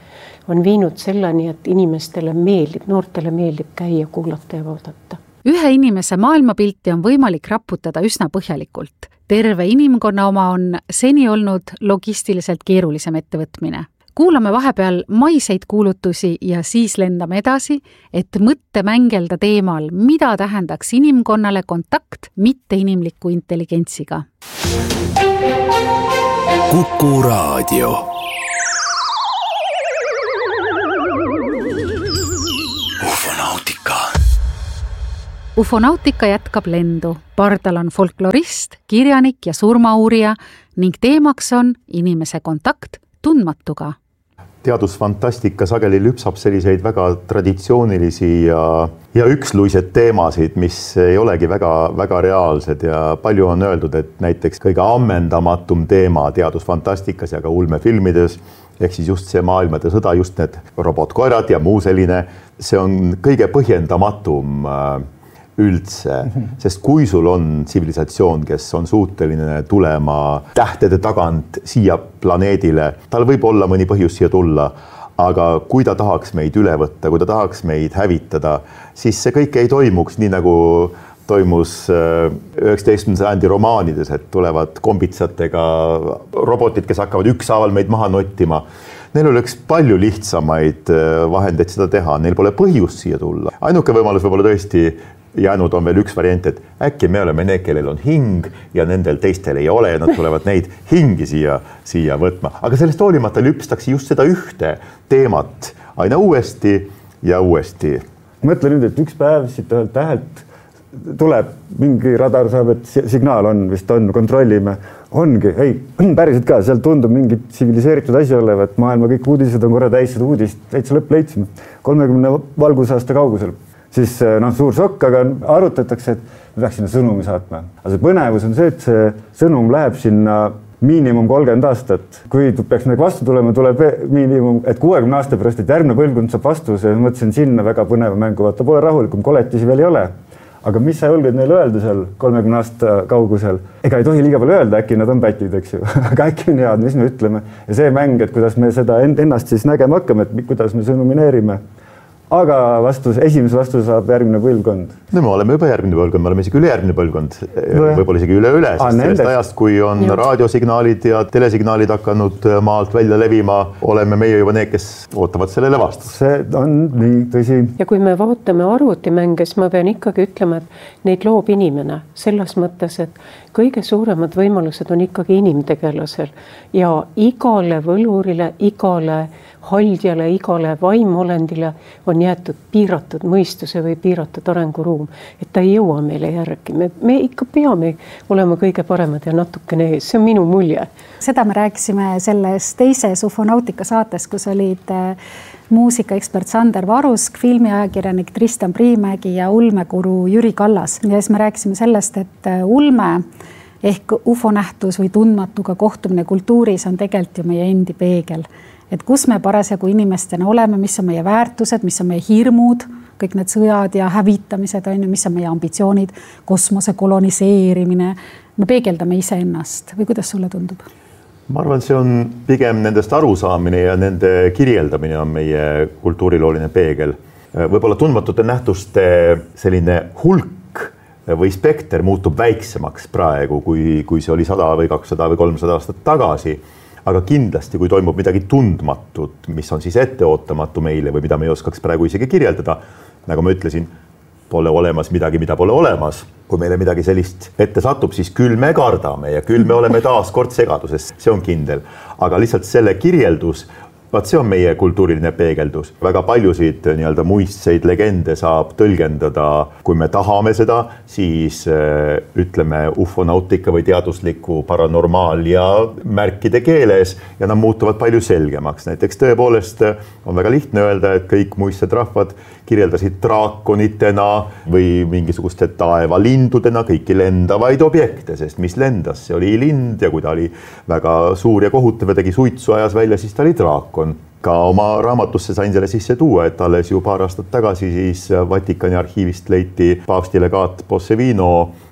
on viinud selleni, et inimestele meeldib, noortele meeldib käia, kuulata ja vaadata. Ühe inimese maailmapilti on võimalik raputada üsna põhjalikult. Terve inimkonna oma on seni olnud logistiliselt keerulisem ettevõtmine. Kuulame vahepeal maiseid kuulutusi ja siis lendame edasi, et mõtte mängelda teemal, mida tähendaks inimkonnale kontakt mitteinimliku intelligentsiga. Kuku Raadio. Ufonautika. Ufonautika jätkab lendu. Pardal on folklorist, kirjanik ja surmauurija ning teemaks on inimese kontakt tundmatuga. Teadusfantastika sageli lüpsab selliseid väga traditsioonilisi ja, ja üksluised teemasid, mis ei olegi väga, väga reaalsed ja palju on öeldud, et näiteks kõige ammendamatum teema teadusfantastikas ja ka ulmefilmides, ehk siis just see maailmade sõda, just need robotkoerad ja muu selline, see on kõige põhjendamatum üldse, sest kui sul on tsivilisatsioon, kes on suuteline tulema tähtede tagant siia planeedile, tal võib olla mõni põhjus siia tulla, aga kui ta tahaks meid üle võtta, kui ta tahaks meid hävitada, siis see kõik ei toimuks nii nagu toimus üheksateistkümnenda sajandi romaanides, et tulevad kombitsatega robotid, kes hakkavad ükshaaval meid maha nottima. Neil oleks palju lihtsamaid vahendeid seda teha, neil pole põhjust siia tulla. Ainuke võimalus võib olla tõesti jäänud on veel üks variant, et äkki me oleme need, kellel on hing ja nendel teistel ei ole ja nad tulevad neid hingi siia, siia võtma. Aga sellest hoolimata lüpstakse just seda ühte teemat aina uuesti ja uuesti. Mõtle nüüd, et üks päev siit ühelt tähelt tuleb mingi radar saab, et signaal on, vist on, kontrollime. Ongi, ei, päriselt ka, seal tundub mingi tsiviliseeritud asi olevat, maailma kõik uudised on korra täis seda uudist, täitsa lõpp leidsime, kolmekümne valgusaasta kaugusel. Siis noh, suur šokk, aga arutatakse, et me peaks sinna sõnumi saatma. Aga see põnevus on see, et see sõnum läheb sinna miinimum kolmkümmend aastat. Kui peaks midagi vastu tulema, tuleb miinimum, et kuuekümne aasta pärast, et järgmine põlvkond saab vastuse. Mõtlesin sinna väga põneva mängu, vaata pole rahulikum, koletisi veel ei ole. Aga mis sa julged neile öelda seal kolmekümne aasta kaugusel? Ega ei tohi liiga palju öelda, äkki nad on pätid, eks ju. Aga äkki on head, mis me ütleme. Ja see mäng, et kuidas me seda ennast siis nägema hakkame, et kuidas me sõnumineerime. Aga vastus, esimese vastuse saab järgmine põlvkond. No me oleme juba järgmine põlvkond, me oleme isegi üle järgmine põlvkond, võib-olla isegi üle üle, sest sellest ajast, kui on Juh. raadiosignaalid ja telesignaalid hakanud maalt välja levima, oleme meie juba need, kes ootavad sellele vastust. See on nii tõsi. Ja kui me vaatame arvutimänge, siis ma pean ikkagi ütlema, et neid loob inimene selles mõttes, et kõige suuremad võimalused on ikkagi inimtegelasel ja igale võlurile, igale haldjale, igale vaimolendile on jäetud piiratud mõistuse või piiratud arenguruum, et ta ei jõua meile järgi. Me, me ikka peame olema kõige paremad ja natukene ees, see on minu mulje. Seda me rääkisime selles teises ufonautika saates, kus olid muusikaekspert Sander Varusk, filmiajakirjanik Tristan Priimägi ja ulmekuru Jüri Kallas. Ja siis me rääkisime sellest, et ulme ehk ufonähtus või tundmatuga kohtumine kultuuris on tegelikult ju meie endi peegel. Et kus me parasjagu inimestena oleme, mis on meie väärtused, mis on meie hirmud, kõik need sõjad ja hävitamised, on ju, mis on meie ambitsioonid, kosmose koloniseerimine. Me peegeldame ise ennast või kuidas sulle tundub? Ma arvan, see on pigem nendest arusaamine ja nende kirjeldamine on meie kultuurilooline peegel. Võib-olla tundmatute nähtuste selline hulk või spekter muutub väiksemaks praegu, kui, kui see oli sada või kakssada või kolmsada aastat tagasi. Aga kindlasti, kui toimub midagi tundmatut, mis on siis etteootamatu meile või mida me ei oskaks praegu isegi kirjeldada, nagu ma ütlesin, pole olemas midagi, mida pole olemas. Kui meile midagi sellist ette satub, siis küll me kardame ja küll me oleme taas kord segaduses, see on kindel. Aga lihtsalt selle kirjeldus, vaat see on meie kultuuriline peegeldus. Väga paljusid nii-öelda muistseid legende saab tõlgendada, kui me tahame seda, siis äh, ütleme ufonautika või teadusliku paranormaal ja märkide keeles ja nad muutuvad palju selgemaks. Näiteks tõepoolest on väga lihtne öelda, et kõik muistsed rahvad kirjeldasid draakonitena või mingisuguste taevalindudena kõiki lendavaid objekte, sest mis lendas, see oli lind ja kui ta oli väga suur ja kohutav ja tegi suitsu ajas välja, siis ta oli draakon. Ka oma raamatusse sain selle sisse tuua, et alles ju paar aastat tagasi siis Vatikani arhiivist leiti paavsti legaat Bossevino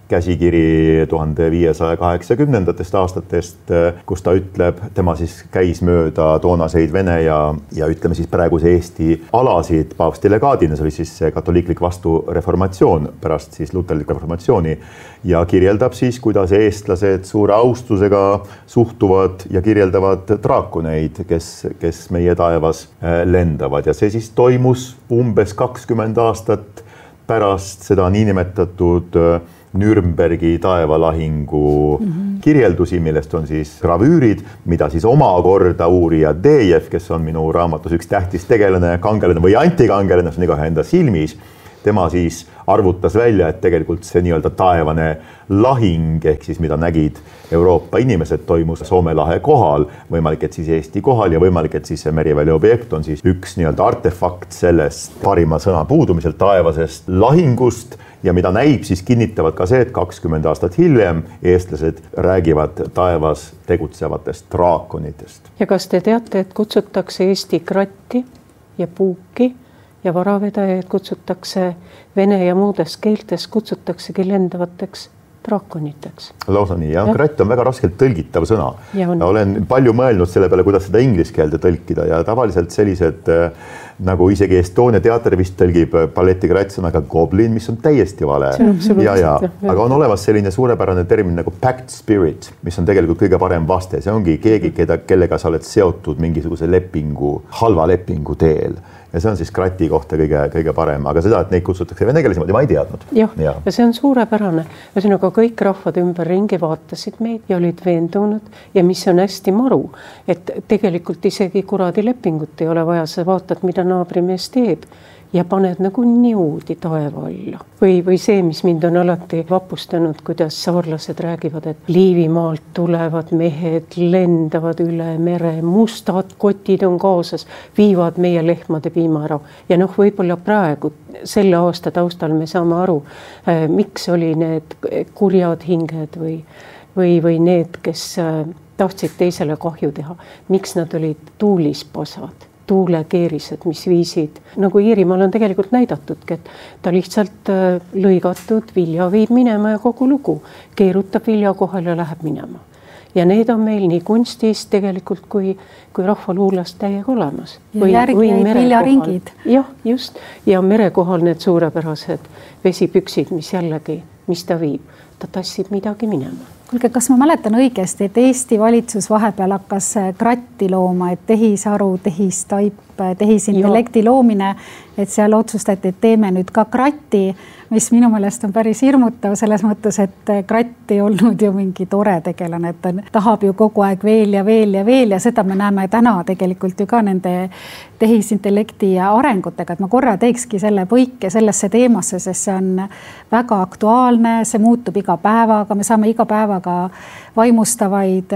käsikiri tuhande viiesaja kaheksakümnendatest aastatest, kus ta ütleb, tema siis käis mööda toonaseid Vene ja, ja ütleme siis praeguse Eesti alasid paavstilegaadina, see oli siis katoliiklik vastureformatsioon pärast siis luterlik reformatsiooni ja kirjeldab siis, kuidas eestlased suure austusega suhtuvad ja kirjeldavad draakoneid, kes, kes meie taevas lendavad ja see siis toimus umbes kakskümmend aastat pärast seda niinimetatud Nürnbergi taevalahingu mm-hmm. kirjeldusi, millest on siis gravüürid, mida siis omakorda uurija Dejev, kes on minu raamatus üks tähtis tegelane, kangelane või antikangelane, see on igaühe enda silmis, tema siis arvutas välja, et tegelikult see nii-öelda taevane lahing, ehk siis mida nägid Euroopa inimesed, toimus Soome lahe kohal, võimalik, et siis Eesti kohal ja võimalik, et siis see merivälja objekt on siis üks nii-öelda artefakt sellest parima sõna puudumiselt taevasest lahingust ja mida näib, siis kinnitavad ka see, et kakskümmend aastat hiljem eestlased räägivad taevas tegutsevatest draakonitest. Ja kas te teate, et kutsutakse Eesti kratti ja puuki ja varavedajaid kutsutakse vene ja muudes keeltes kutsutaksegi lendavateks draakoniteks. Lausa nii, jah. Ja. Kratt on väga raskelt tõlgitav sõna. Ja on. Olen palju mõelnud selle peale, kuidas seda inglise keelde tõlkida ja tavaliselt sellised nagu isegi Estonia teater vist tõlgib balletikrat sõnaga goblin, mis on täiesti vale. Ja, ja. Aga on olemas selline suurepärane termin nagu pact spirit, mis on tegelikult kõige parem vaste. See ongi keegi, keda, kellega sa oled seotud mingisuguse lepingu, halva lepingu teel. Ja see on siis krati kohta kõige, kõige parem, aga seda, et neid kutsutakse venekeelisi, ma ei teadnud. Jah, ja. ja see on suurepärane. Ühesõnaga kõik rahvad ümber ringi vaatasid meid ja olid veendunud ja mis on hästi maru, et tegelikult isegi kuradi lepingut ei ole vaja, sa vaatad, mida naabrimees teeb ja paned nagu niudi taeva alla. Või, või see, mis mind on alati vapustanud, kuidas saarlased räägivad, et Liivimaalt tulevad mehed, lendavad üle mere, mustad kotid on kaasas, viivad meie lehmade piima ära. Ja noh, võib-olla praegu selle aasta taustal me saame aru, äh, miks oli need kurjad hinged või, või, või need, kes äh, tahtsid teisele kahju teha, miks nad olid tuulispasad. Tuulekeerised, mis viisid, nagu Iirimaal on tegelikult näidatudki, et ta lihtsalt lõigatud vilja viib minema ja kogu lugu keerutab vilja kohal ja läheb minema. Ja need on meil nii kunstis tegelikult kui, kui rahvaluulast täiega olemas. Ja järgi jäid viljaringid. Jah, just. Ja merekohal need suurepärased vesipüksid, mis jällegi, mis ta viib, ta tassib midagi minema. Kuulge, kas ma mäletan õigesti, et Eesti valitsus vahepeal hakkas kratti looma, et tehisaru, tehistaip, tehisintellekti loomine, et seal otsustati, et teeme nüüd ka kratti, mis minu meelest on päris hirmutav selles mõttes, et kratt ei olnud ju mingi tore tegelane, et ta tahab ju kogu aeg veel ja veel ja veel ja seda me näeme täna tegelikult ju ka nende tehisintellekti arengutega, et ma korra teekski selle põike sellesse teemasse, sest see on väga aktuaalne, see muutub iga päevaga, me saame iga päevaga vaimustavaid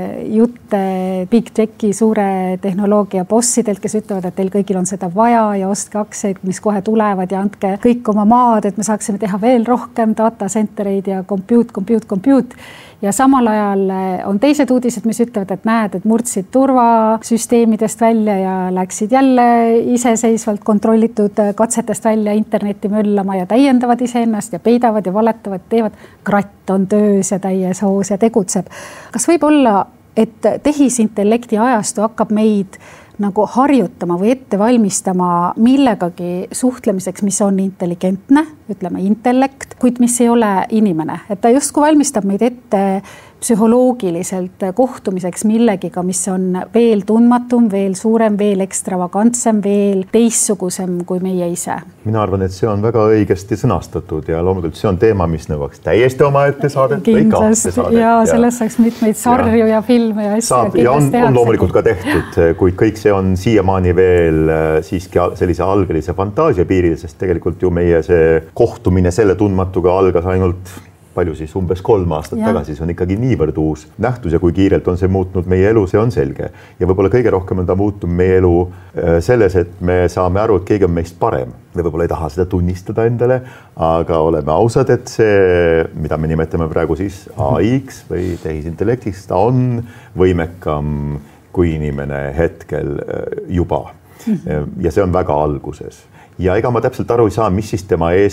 jutte Big Tech'i suure tehnoloogia bossidelt, kes ütlevad, et teil kõigil on seda vaja ja ostke aktsiaid, mis kohe tulevad ja andke kõik oma maad, et me saaksime teha veel rohkem data centereid ja compute, compute, compute. Ja samal ajal on teised uudised, mis ütlevad, et näed, et murdsid turvasüsteemidest välja ja läksid jälle iseseisvalt kontrollitud katsetest välja internetti möllama ja täiendavad iseennast ja peidavad ja valetavad, teevad. Kratt on töös ja täies hoos ja tegutseb. Kas võib olla, et tehisintellekti ajastu hakkab meid nagu harjutama või ette valmistama millegagi suhtlemiseks, mis on intelligentne, ütleme intellekt, kuid mis ei ole inimene. Et ta justkui valmistab meid ette psühholoogiliselt kohtumiseks millegiga, mis on veel tundmatum, veel suurem, veel ekstravagantsem, veel teissugusem kui meie ise. Mina arvan, et see on väga õigesti sõnastatud ja loomulikult see on teema, mis nõuaks täiesti oma ette saadet või kahte saadet. Ja sellest saaks mitmeid sarju ja, ja filme ja asju. Ja on, on loomulikult ka tehtud, kuid kõik see on siiamaani veel siiski sellise algelise fantaasia piiril, sest tegelikult ju meie see kohtumine selle tundmatuga algas ainult palju siis umbes kolm aastat ja. tagasi, see on ikkagi niivõrd uus nähtus ja kui kiirelt on see muutnud meie elu, see on selge. Ja võib-olla kõige rohkem on ta muutnud meie elu selles, et me saame aru, et keegi on meist parem. Me võib-olla ei taha seda tunnistada endale, aga oleme ausad, et see, mida me nimetame praegu siis A I-ks või tehisintellektiks, ta on võimekam kui inimene hetkel juba. Ja see on väga alguses. Ja ega ma täpselt aru ei saa, mis siis tema eesmärk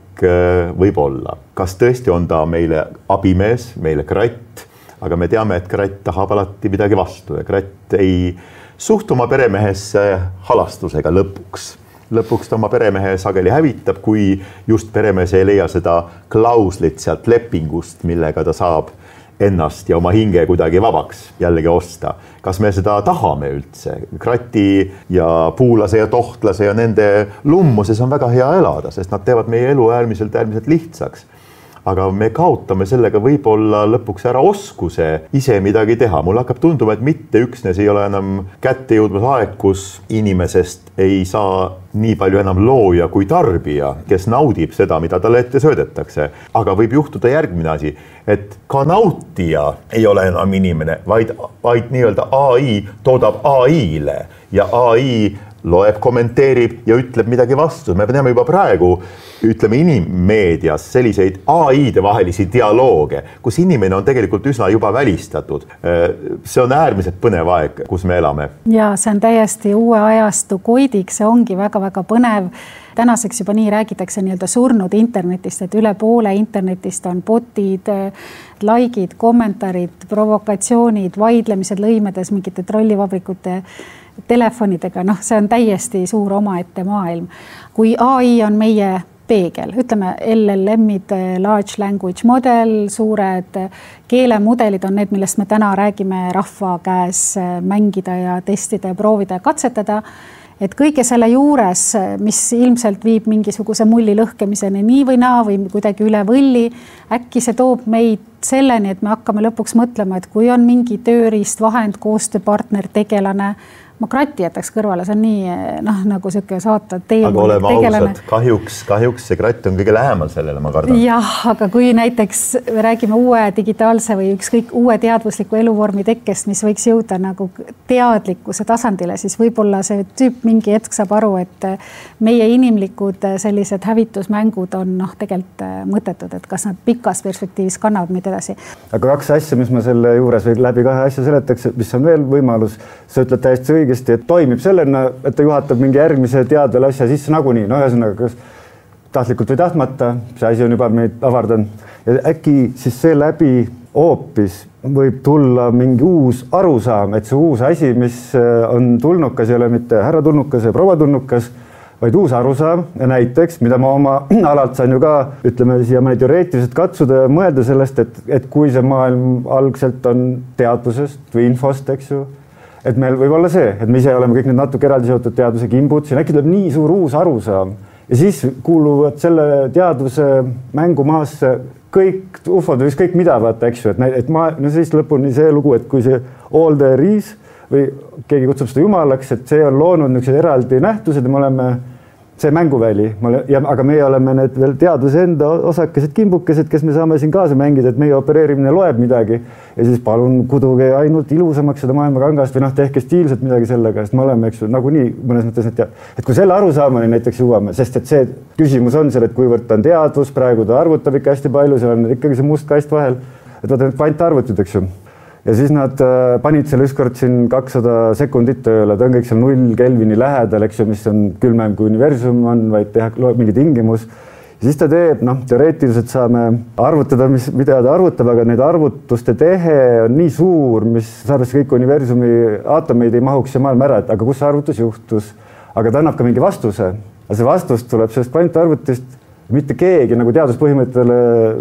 võimalik võib-olla. Kas tõesti on ta meile abimees, meile kratt, aga me teame, et kratt tahab alati midagi vastu ja kratt ei suhtu oma peremehesse halastusega lõpuks. Lõpuks ta oma peremehe sageli hävitab, kui just peremees ei leia seda klauslit sealt lepingust, millega ta saab ennast ja oma hinge kuidagi vabaks jällegi osta. Kas me seda tahame üldse? Krati ja puulase ja tohtlase ja nende lummuses on väga hea elada, sest nad teevad meie elu äärmiselt, äärmiselt lihtsaks. Aga me kaotame sellega võib-olla lõpuks ära oskuse ise midagi teha. Mul hakkab tunduma, et mitte üksnes ei ole enam kätte jõudmas aeg, kus inimesest ei saa nii palju enam looja kui tarbija, kes naudib seda, mida talle ette söödetakse. Aga võib juhtuda järgmine asi, et ka nautija ei ole enam inimene, vaid, vaid nii-öelda A I toodab A I-le ja A I loeb, kommenteerib ja ütleb midagi vastu. Me teame juba praegu, ütleme inimmeedias selliseid A I-de vahelisi dialooge, kus inimene on tegelikult üsna juba välistatud. See on äärmiselt põnev aeg, kus me elame. Ja see on täiesti uue ajastu koidiks, see ongi väga-väga põnev. Tänaseks juba nii räägitakse nii-öelda surnud internetist, et üle poole internetist on botid, likeid, kommentaarid, provokatsioonid, vaidlemised lõimedes mingite trollivabrikute telefonidega, noh, see on täiesti suur omaette maailm. Kui A I on meie peegel, ütleme L L M-id, large language model, suured keelemudelid on need, millest me täna räägime rahva käes mängida ja testida ja proovida ja katsetada, et kõige selle juures, mis ilmselt viib mingisuguse mulli lõhkemiseni nii või naa või kuidagi üle võlli, äkki see toob meid selleni, et me hakkame lõpuks mõtlema, et kui on mingi tööriist, vahend, koostööpartner, tegelane, ma krati jätaks kõrvale, see on nii, noh, nagu söke saata teemulik aga oleme ausad, kahjuks, kahjuks see kratt on kõige lähemal sellele, ma kardan. Jah, aga kui näiteks me räägime uue digitaalse või ükskõik uue teadvusliku eluvormi tekkest, mis võiks jõuda nagu teadlikkuse tasandile, siis võib-olla see tüüp mingi hetk saab aru, et meie inimlikud sellised hävitusmängud on noh, tegelikult mõttetud, et kas nad pikas perspektiivis kannavad meid edasi. Aga kaks asja, mis ma selle juures või läbi kahe asja seletaks, mis on veel võimalus, sa ütled täiesti õige, et toimib sellena, et ta juhatab mingi järgmise teadvel asja sisse nagunii. No ühesõnaga, kas tahtlikult või tahtmata, see asi on juba meid avardanud. Ja äkki siis see läbi hoopis võib tulla mingi uus arusaam, et see uus asi, mis on tulnukas, ei ole mitte härra tulnukas ja proua tulnukas, vaid uus arusaam ja näiteks, mida ma oma alalt saan ju ka, ütleme siia mõne teoreetiliselt katsuda ja mõelda sellest, et, et kui see maailm algselt on teadusest või infost, eks ju, et meil võib olla see, et me ise oleme kõik need natuke eraldi seotud teaduse kimbud, siin äkki tuleb nii suur uus arusaam ja siis kuuluvad selle teaduse mängumaasse kõik ufod või kõik mida vaata, eks ju, et, et ma, no siis lõpuni see lugu, et kui see all there is või keegi kutsub seda jumalaks, et see on loonud niisugused eraldi nähtused ja me oleme see mänguväli, ja, aga meie oleme need veel teaduse enda osakesed kimbukesed, kes me saame siin kaasa mängida, et meie opereerimine loeb midagi ja siis palun kuduge ainult ilusamaks seda maailma kangast või noh, tehke stiilselt midagi sellega, sest me oleme, eks ju, nagunii mõnes mõttes, et, et kui selle arusaamani näiteks jõuame, sest et see küsimus on seal, et kuivõrd ta on teadus, praegu ta arvutab ikka hästi palju, seal on ikkagi see must kast vahel, et vaata need kvantarvutid, eks ju. Ja siis nad panid seal ükskord siin kakssada sekundit tööle, ta on kõik seal null Kelvini lähedal, eks ju, mis on külmem kui universum on, vaid teha mingi tingimus. Ja siis ta teeb, noh, teoreetiliselt saame arvutada, mis, mida ta arvutab, aga need arvutuste tehe on nii suur, mis sarvesse kõik universumi aatomeid ei mahuks ja maailma ära, et aga kus see arvutus juhtus, aga ta annab ka mingi vastuse. Ja see vastus tuleb sellest kvantarvutist, mitte keegi nagu teaduspõhimõttele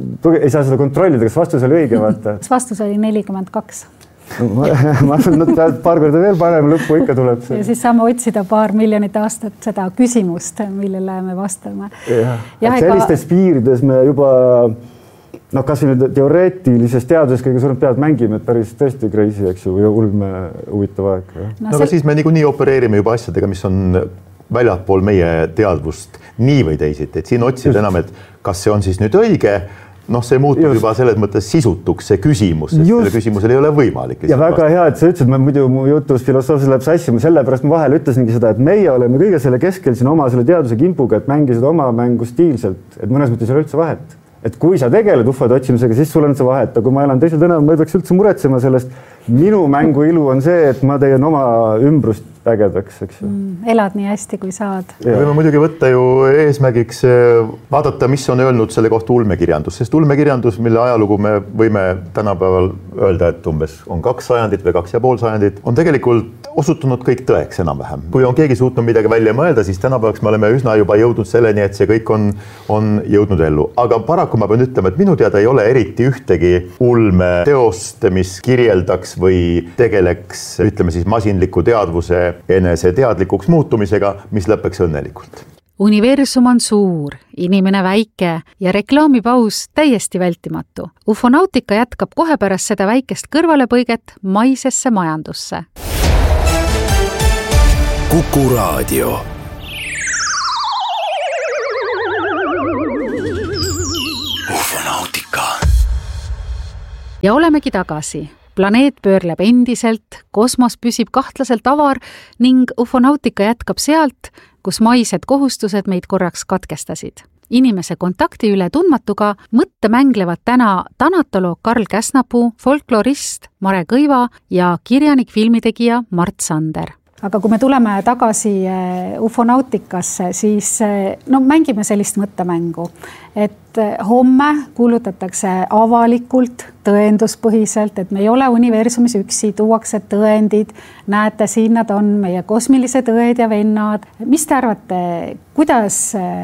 ei saa seda kontrollida, kas vastus oli õige, vaata. Vastus oli nelikümmend kaks. ma ma arvan, et paar korda veel parem lõppu ikka tuleb. Ja siis saame otsida paar miljonit aastat seda küsimust, millele me vastame. Ja, ja sellistes ega... piirides me juba, noh, kas nüüd teoreetilises teaduses kõige suurem pead mängime, et päris tõesti crazy, eks ju, ja ulme huvitav aeg. No, no aga sel... siis me niikuinii opereerime juba asjadega, mis on väljapool meie teadvust nii või teisiti, et siin otsid enam, et kas see on siis nüüd õige, noh, see muutub Just. juba selles mõttes sisutuks see küsimus, sest Just. selle küsimusel ei ole võimalik. Ja väga vasta. Hea, et sa ütlesid, ma muidu mu jutus filosoofiliselt läheb sassi, ma sellepärast ma vahel ütlesingi seda, et meie oleme kõige selle keskel siin oma selle teaduse kimpuga, et mängisid oma mängu stiilselt, et mõnes mõttes ei ole üldse vahet. Et kui sa tegeled ufode otsimisega, siis sul on see vahet, aga kui ma elan teisel tänaval, ma ei peaks üldse muretsema sellest. Minu mängu ilu on see, et ma teen oma ümbrust ägedaks, eks ju mm,. elad nii hästi, kui saad. Me võime muidugi võtta ju eesmärgiks vaadata, mis on öelnud selle kohta ulmekirjandus, sest ulmekirjandus, mille ajalugu me võime tänapäeval öelda, et umbes on kaks sajandit või kaks ja pool sajandit, on tegelikult osutunud kõik tõeks enam-vähem. Kui on keegi suutnud midagi välja mõelda, siis tänapäevaks me oleme üsna juba jõudnud selleni, et see kõik on, on jõudnud ellu. Aga paraku ma pean ütlema, et minu teada ei ole eriti ühtegi ulmeteost, mis kirjeldaks või tegeleks, ütleme siis masinliku teadvuse enese teadlikuks muutumisega, mis lõpeks õnnelikult. Universum on suur, inimene väike ja reklaamipaus täiesti vältimatu. Ufonautika jätkab kohe pärast seda väikest kõrvalepõiget maisesse majandusse. Kuku Raadio. Ufonautika. Ja olemegi tagasi. Planeet pöörleb endiselt, kosmos püsib kahtlaselt avar ning ufonautika jätkab sealt, kus maised kohustused meid korraks katkestasid. Inimese kontakti üle tundmatuga mõtte mänglevad täna tanatoloog Karl Käsnapuu, folklorist Mare Kõiva ja kirjanik filmitegija Mart Sander. Aga kui me tuleme tagasi ufonautikasse, siis no, mängime sellist mõttemängu, et homme kuulutatakse avalikult, tõenduspõhiselt, et me ei ole universumis üksi, tuuakse tõendid, näete, siin nad on, meie kosmilised õed ja vennad. Mis te arvate, kuidas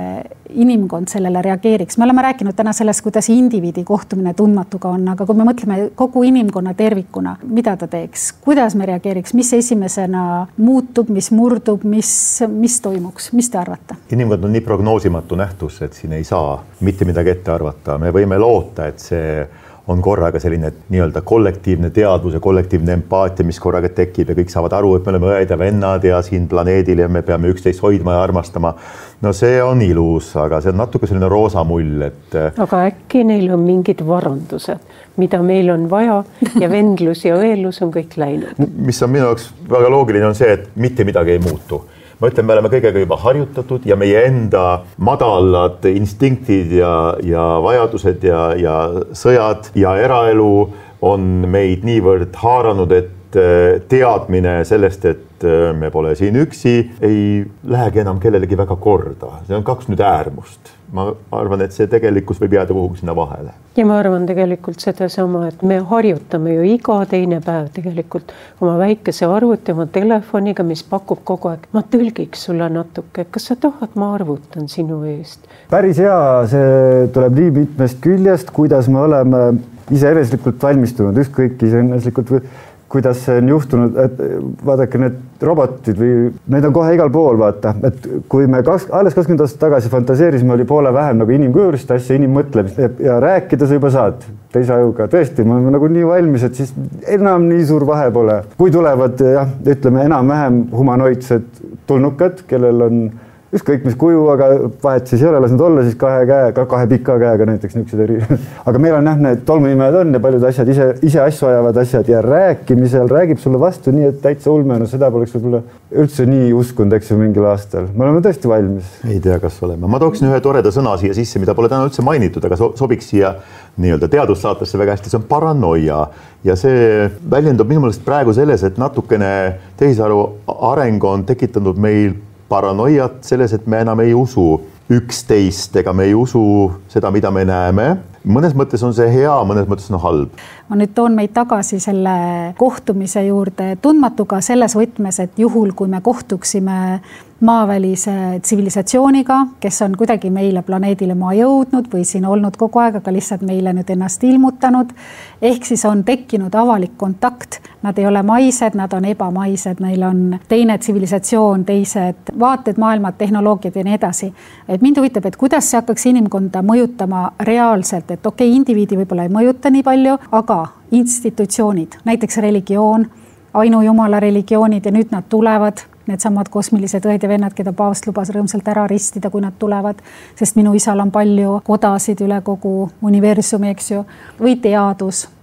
inimkond sellele reageeriks? Me oleme rääkinud täna sellest, kuidas indiviidi kohtumine tundmatuga on, aga kui me mõtleme kogu inimkonna tervikuna, mida ta teeks? Kuidas me reageeriks? Mis esimesena muutub, mis murdub, mis, mis toimuks? Mis te arvate? Inimkond on nii prognoosimatu nähtus, et siin ei saa mitte midagi ette arvata. Me võime loota, et see on korraga selline nii-öelda kollektiivne teadvus ja kollektiivne empaatia, mis korraga tekib ja kõik saavad aru, et me oleme õed ja vennad ja siin planeedil ja me peame üksteist hoidma ja armastama. No see on ilus, aga see on natuke selline roosa mull, et... Aga äkki neil on mingid varandused, mida meil on vaja ja vendlus ja õelus on kõik läinud. Mis on minu jaoks väga loogiline on see, et mitte midagi ei muutu. Ma ütlen, me oleme kõigega juba harjutatud ja meie enda madalad instinktid ja, ja vajadused ja, ja sõjad ja eraelu on meid niivõrd haaranud, et teadmine sellest, et me pole siin üksi, ei lähegi enam kellelegi väga korda. See on kaks nüüd äärmust. Ma arvan, et see tegelikkus võib jääda kuhugi sinna vahele. Ja ma arvan tegelikult seda sama, et me harjutame ju iga teine päev tegelikult oma väikese arvuti, oma telefoniga, mis pakub kogu aeg. Ma tõlgiks sulle natuke, kas sa tahad, ma arvutan sinu eest. Päris hea, see tuleb nii mitmest küljest, kuidas me oleme iseeneslikult valmistunud, ükskõik iseeneslikult või kuidas see on juhtunud, et vaadake need robotid või need on kohe igal pool, vaata, et kui me kaks, alles kakskümmend aastat tagasi fantaseerisime, oli poole vähem nagu inimkujurist asja, inimmõtlemist ja rääkida sa juba saad teise ajuga. Tõesti, ma olen nagu nii valmis, et siis enam nii suur vahe pole. Kui tulevad, jah, ütleme enam-vähem humanoidsed tulnukad, kellel on ükskõik mis kuju, aga vahet siis ei ole, las nad olla siis kahe käe, kahe pika käega näiteks niisugused eri. Aga meil on jah, need tolmuimed on ja paljud asjad ise, ise asju ajavad asjad ja rääkimisel räägib sulle vastu nii, et täitsa ulme, no seda poleks võib-olla üldse nii uskunud, eks ju mingil aastal. Me oleme tõesti valmis. Ei tea, kas oleme. Ma tooksin ühe toreda sõna siia sisse, mida pole täna üldse mainitud, aga sobiks siia nii-öelda teadussaatesse väga hästi. See on paranoia ja see väljendub minu meelest praegu selles, et natukene tehisaru areng on tekitanud meil paranoiat selles, et me enam ei usu üksteist ega me ei usu seda, mida me näeme. Mõnes mõttes on see hea, mõnes mõttes on halb. Ma nüüd toon meid tagasi selle kohtumise juurde tundmatuga selles võtmes, et juhul, kui me kohtuksime maavälise tsivilisatsiooniga, kes on kuidagi meile planeedile maa jõudnud või siin olnud kogu aeg, aga lihtsalt meile nüüd ennast ilmutanud. Ehk siis on tekkinud avalik kontakt. Nad ei ole maised, nad on ebamaised, neil on teine tsivilisatsioon, teised vaated, maailmad, tehnoloogiad ja nii edasi. Et mind huvitab, et kuidas see hakkaks inimkonda mõjutama reaalselt, et okei, okay, indiviidi võib-olla ei mõjuta nii palju, aga institutsioonid, näiteks religioon, ainujumala religioonid ja nüüd nad tulevad, need samad kosmilised õed ja vennad, keda paavst lubas rõõmsalt ära ristida, kui nad tulevad, sest minu isal on palju kodasid üle kogu universumi, eks ju, või teadus.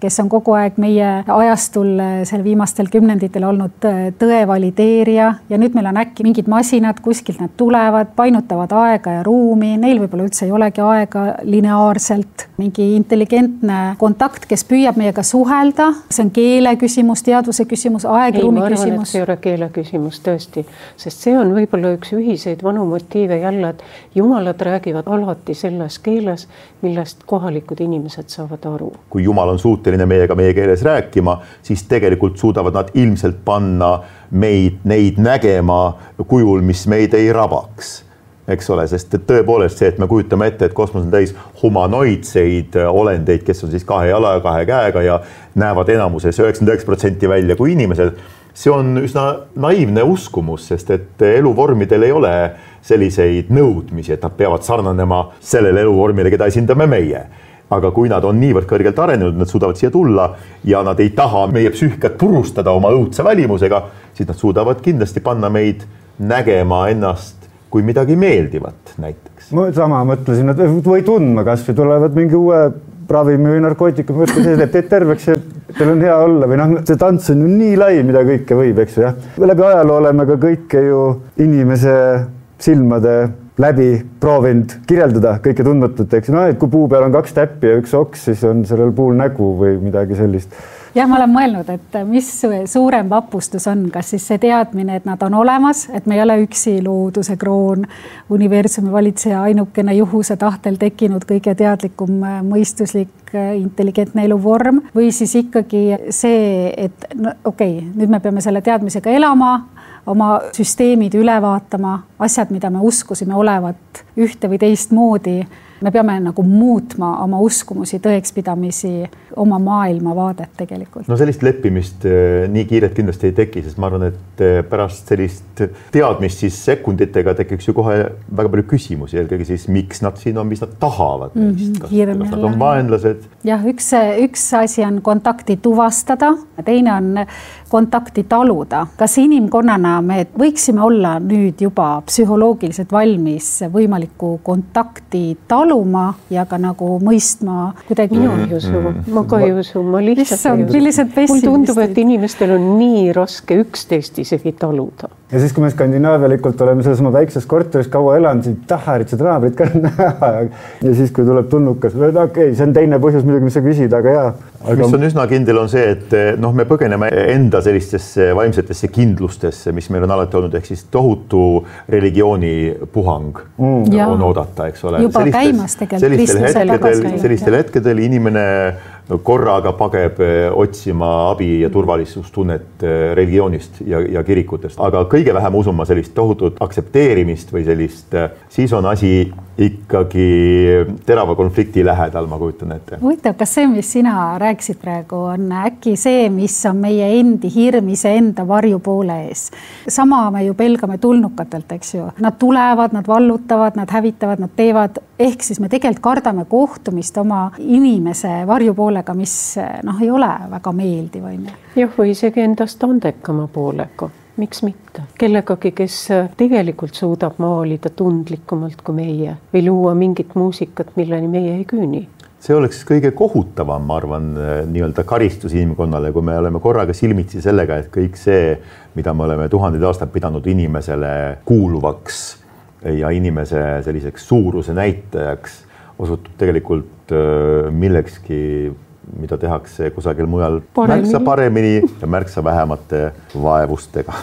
kes on kogu aeg meie ajastul seal viimastel kümnenditel olnud tõe valideerija ja nüüd meil on äkki mingid masinad, kuskilt nad tulevad, painutavad aega ja ruumi, neil võib-olla üldse ei olegi aega lineaarselt, mingi intelligentne kontakt, kes püüab meiega suhelda, see on keele küsimus, teadvuse küsimus, aeg-ruumi küsimus. Ei, ma arvan, et see ei ole keele küsimus tõesti, sest see on võib-olla üks ühiseid vanu motiive jälle, et jumalad räägivad alati selles keeles, millest kohalikud inimesed saavad aru. Kui Jumal on suuteline meiega meie keeles rääkima, siis tegelikult suudavad nad ilmselt panna meid, neid nägema kujul, mis meid ei rabaks. Eks ole, sest tõepoolest see, et me kujutame ette, et kosmos on täis humanoidseid olendeid, kes on siis kahe jala ja kahe käega ja näevad enamuses üheksakümmend üheksa protsenti välja kui inimesed, see on üsna naiivne uskumus, sest et eluvormidel ei ole selliseid nõudmisi, et nad peavad sarnanema sellele eluvormile, keda esindame meie. Aga kui nad on niivõrd kõrgelt arenenud, nad suudavad siia tulla ja nad ei taha meie psüühikat purustada oma õudse välimusega, siis nad suudavad kindlasti panna meid nägema ennast kui midagi meeldivat näiteks. Ma sama mõtlesin, et või tundma kas või tulevad mingi uue ravimi või narkootikum, mõtlesin, et teeb teid terveks ja teil on hea olla või noh, see tants on ju nii lai, mida kõike võib, eks ju, jah. Läbi ajaloo oleme ka kõike ju inimese silmade läbi proovinud kirjeldada kõike tundmatut, eks no, et kui puu peal on kaks täppi ja üks oks, siis on sellel puul nägu või midagi sellist. Ja ma olen mõelnud, et mis suurem vapustus on, kas siis see teadmine, et nad on olemas, et me ei ole üksi looduse kroon, universumi valitseja ainukene juhuse tahtel tekkinud kõige teadlikum mõistuslik intelligentne eluvorm või siis ikkagi see, et no, okei, okay, nüüd me peame selle teadmisega elama, oma süsteemid üle vaatama, asjad, mida me uskusime olevat ühte või teist moodi. Me peame nagu muutma oma uskumusi, tõekspidamisi, oma maailmavaadet tegelikult. No sellist leppimist nii kiiret kindlasti ei teki, sest ma arvan, et pärast sellist teadmist siis sekunditega tekiks ju kohe väga palju küsimusi, eelkõige siis miks nad siin on, mis nad tahavad meist, kas, kas nad on vaenlased. Jah, üks, üks asi on kontakti tuvastada, teine on kontakti taluda. Kas inimkonnana me võiksime olla nüüd juba psühholoogiliselt valmis võimaliku kontakti taluma ja ka nagu mõistma kuidagi? Ma ei usu, ma ka ei usu, ma lihtsalt ei usu. Mul tundub, et inimestel on nii raske üksteist isegi taluda. Ja siis, kui me skandinaavialikult oleme selles oma väikses korteris kaua elanud, siis taharid seda naabrit ka näha. Ja siis, kui tuleb tulnukas, okei, okay, see on teine põhjus muidugi, mis sa küsid, aga jaa. Aga... Mis on üsna kindel on see, et noh, me põgeneme enda sellistesse vaimsetesse kindlustesse, mis meil on alati olnud, ehk siis tohutu religiooni puhang mm. on oodata, eks ole. Juba sellistes, käimas tegelikult sellistel hetkedel, sellistel hetkedel inimene korraga pageb otsima abi ja turvalisustunnet religioonist ja, ja kirikutest. Aga kõige vähem usun ma sellist tohutut aksepteerimist või sellist, siis on asi ikkagi terava konflikti lähedal, ma kujutan ette. Huvitav, kas see, mis sina rääkisid praegu, on äkki see, mis on meie endi hirm ise enda varjupoole ees? Sama me ju pelgame tulnukatelt, eks ju. Nad tulevad, nad vallutavad, nad hävitavad, nad teevad, ehk siis me tegelikult kardame kohtumist oma inimese varjupoolega, mis noh, ei ole väga meeldiv. Jah, või isegi endast andekama poolega. Miks mitte? Kellegagi, kes tegelikult suudab maalida tundlikumalt kui meie või luua mingit muusikat, milleni meie ei küüni. See oleks kõige kohutavam, ma arvan, nii-öelda karistus inimkonnale, kui me oleme korraga silmitsi sellega, et kõik see, mida me oleme tuhandeid aastaid pidanud inimesele kuuluvaks ja inimese selliseks suuruse näitajaks, osutub tegelikult millekski, mida tehakse kusagil mujal paremini. Märksa paremini ja märksa vähemate vaevustega.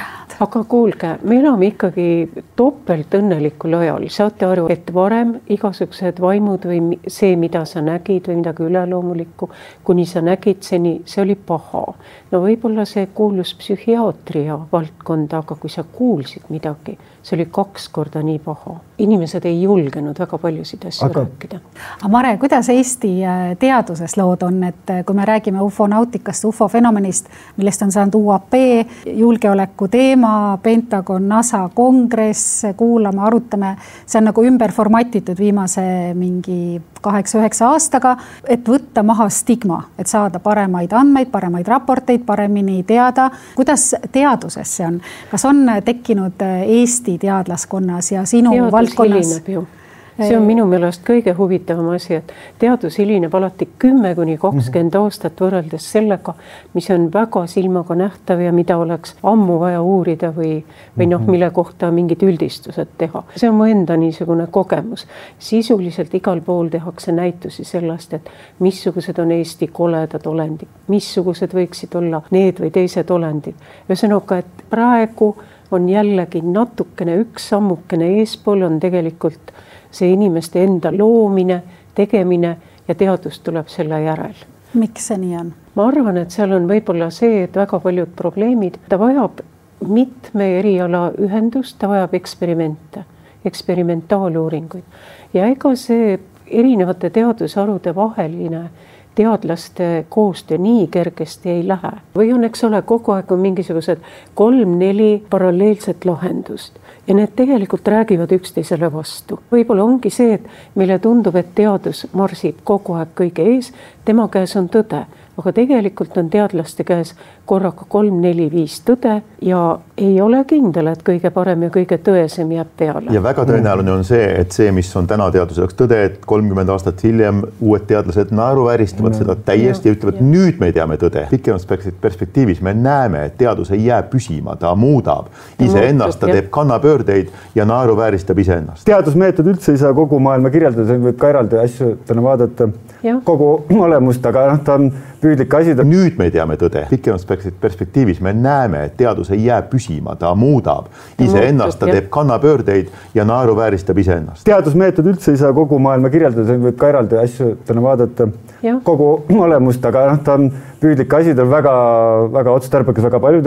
Aga kuulge, me elame ikkagi topelt õnnelikul ajal. Saate aru, et varem igasugused vaimud või see, mida sa nägid või midagi üleloomulikku, kuni sa nägid seni, see oli paha. No võib-olla see kuulus psühhiaatria valdkonda, aga kui sa kuulsid midagi, see oli kaks korda nii paha. Inimesed ei julgenud väga paljusid asju aga... rääkida. Aga Mare, kuidas Eesti teaduses lood on, et kui me räägime ufonautikast, ufofenomenist, millest on saanud U A P, julgeoleku teema, Pentagon, NASA, kongress, kuulame, arutame, see on nagu ümber formatitud viimase mingi kaheksa-üheksa aastaga, et võtta maha stigma, et saada paremaid andmeid, paremaid raporteid, paremini teada. Kuidas teaduses see on? Kas on tekkinud Eesti teadlaskonnas ja sinu Teadus valdkonnas? Hilineb ju. see on minu meelest kõige huvitavam asi, et teadus hilineb alati kümme kuni kakskümmend aastat võrreldes sellega, mis on väga silmaga nähtav ja mida oleks ammu vaja uurida või, või noh, mille kohta mingid üldistused teha. See on mu enda niisugune kogemus. Sisuliselt igal pool tehakse näitusi sellest, et missugused on Eesti koledad olendid, missugused võiksid olla need või teised olendid. Ühesõnaga, et praegu on jällegi natukene üks sammukene eespool on tegelikult see inimeste enda loomine, tegemine ja teadus tuleb selle järel. Miks see nii on? Ma arvan, et seal on võib-olla see, et väga paljud probleemid, ta vajab mitme eriala ühendust, ta vajab eksperimente, eksperimentaaluuringuid. Ja ega see erinevate teadusharude vaheline teadlaste koostöö nii kergesti ei lähe. Või on, eks ole, kogu aeg on mingisugused kolm-neli paralleelset lahendust ja need tegelikult räägivad üksteisele vastu. Võib-olla ongi see, et meile tundub, et teadus marsib kogu aeg kõige ees, tema käes on tõde, aga tegelikult on teadlaste käes korraga kolm, neli, viis tõde ja ei ole kindel, et kõige parem ja kõige tõesem jääb peale. Ja väga tõenäoline on see, et see, mis on täna teaduse jaoks tõde, et kolmkümmend aastat hiljem uued teadlased naeruvääristavad mm. seda täiesti ja ütlevad, ja. Nüüd me teame tõde. Pikemas perspektiivis me näeme, et teadus ei jää püsima, ta muudab ise ennast, ta teeb kannapöördeid ja naeruvääristab ise ennast. Teadusmeetod üldse ei saa kogu maailma kirjeldada, võib ka eraldi asju täna vaadata ja. Kogu olemust, aga noh, ta on püüdlik asi. Nüüd me teame tõde. Pikemas perspektiivis me näeme, et teadus ei jää püsima, ta muudab ise ennast, ta teeb kannapöördeid ja naeruvääristab ise ennast. Teadusmeetod üldse ei saa kogu maailma kirjeldada, võib ka eraldi asju täna vaadata ja. Kogu olemust, aga noh, ta on püüdlik asi, ta on väga, väga otstarbekas, väga palju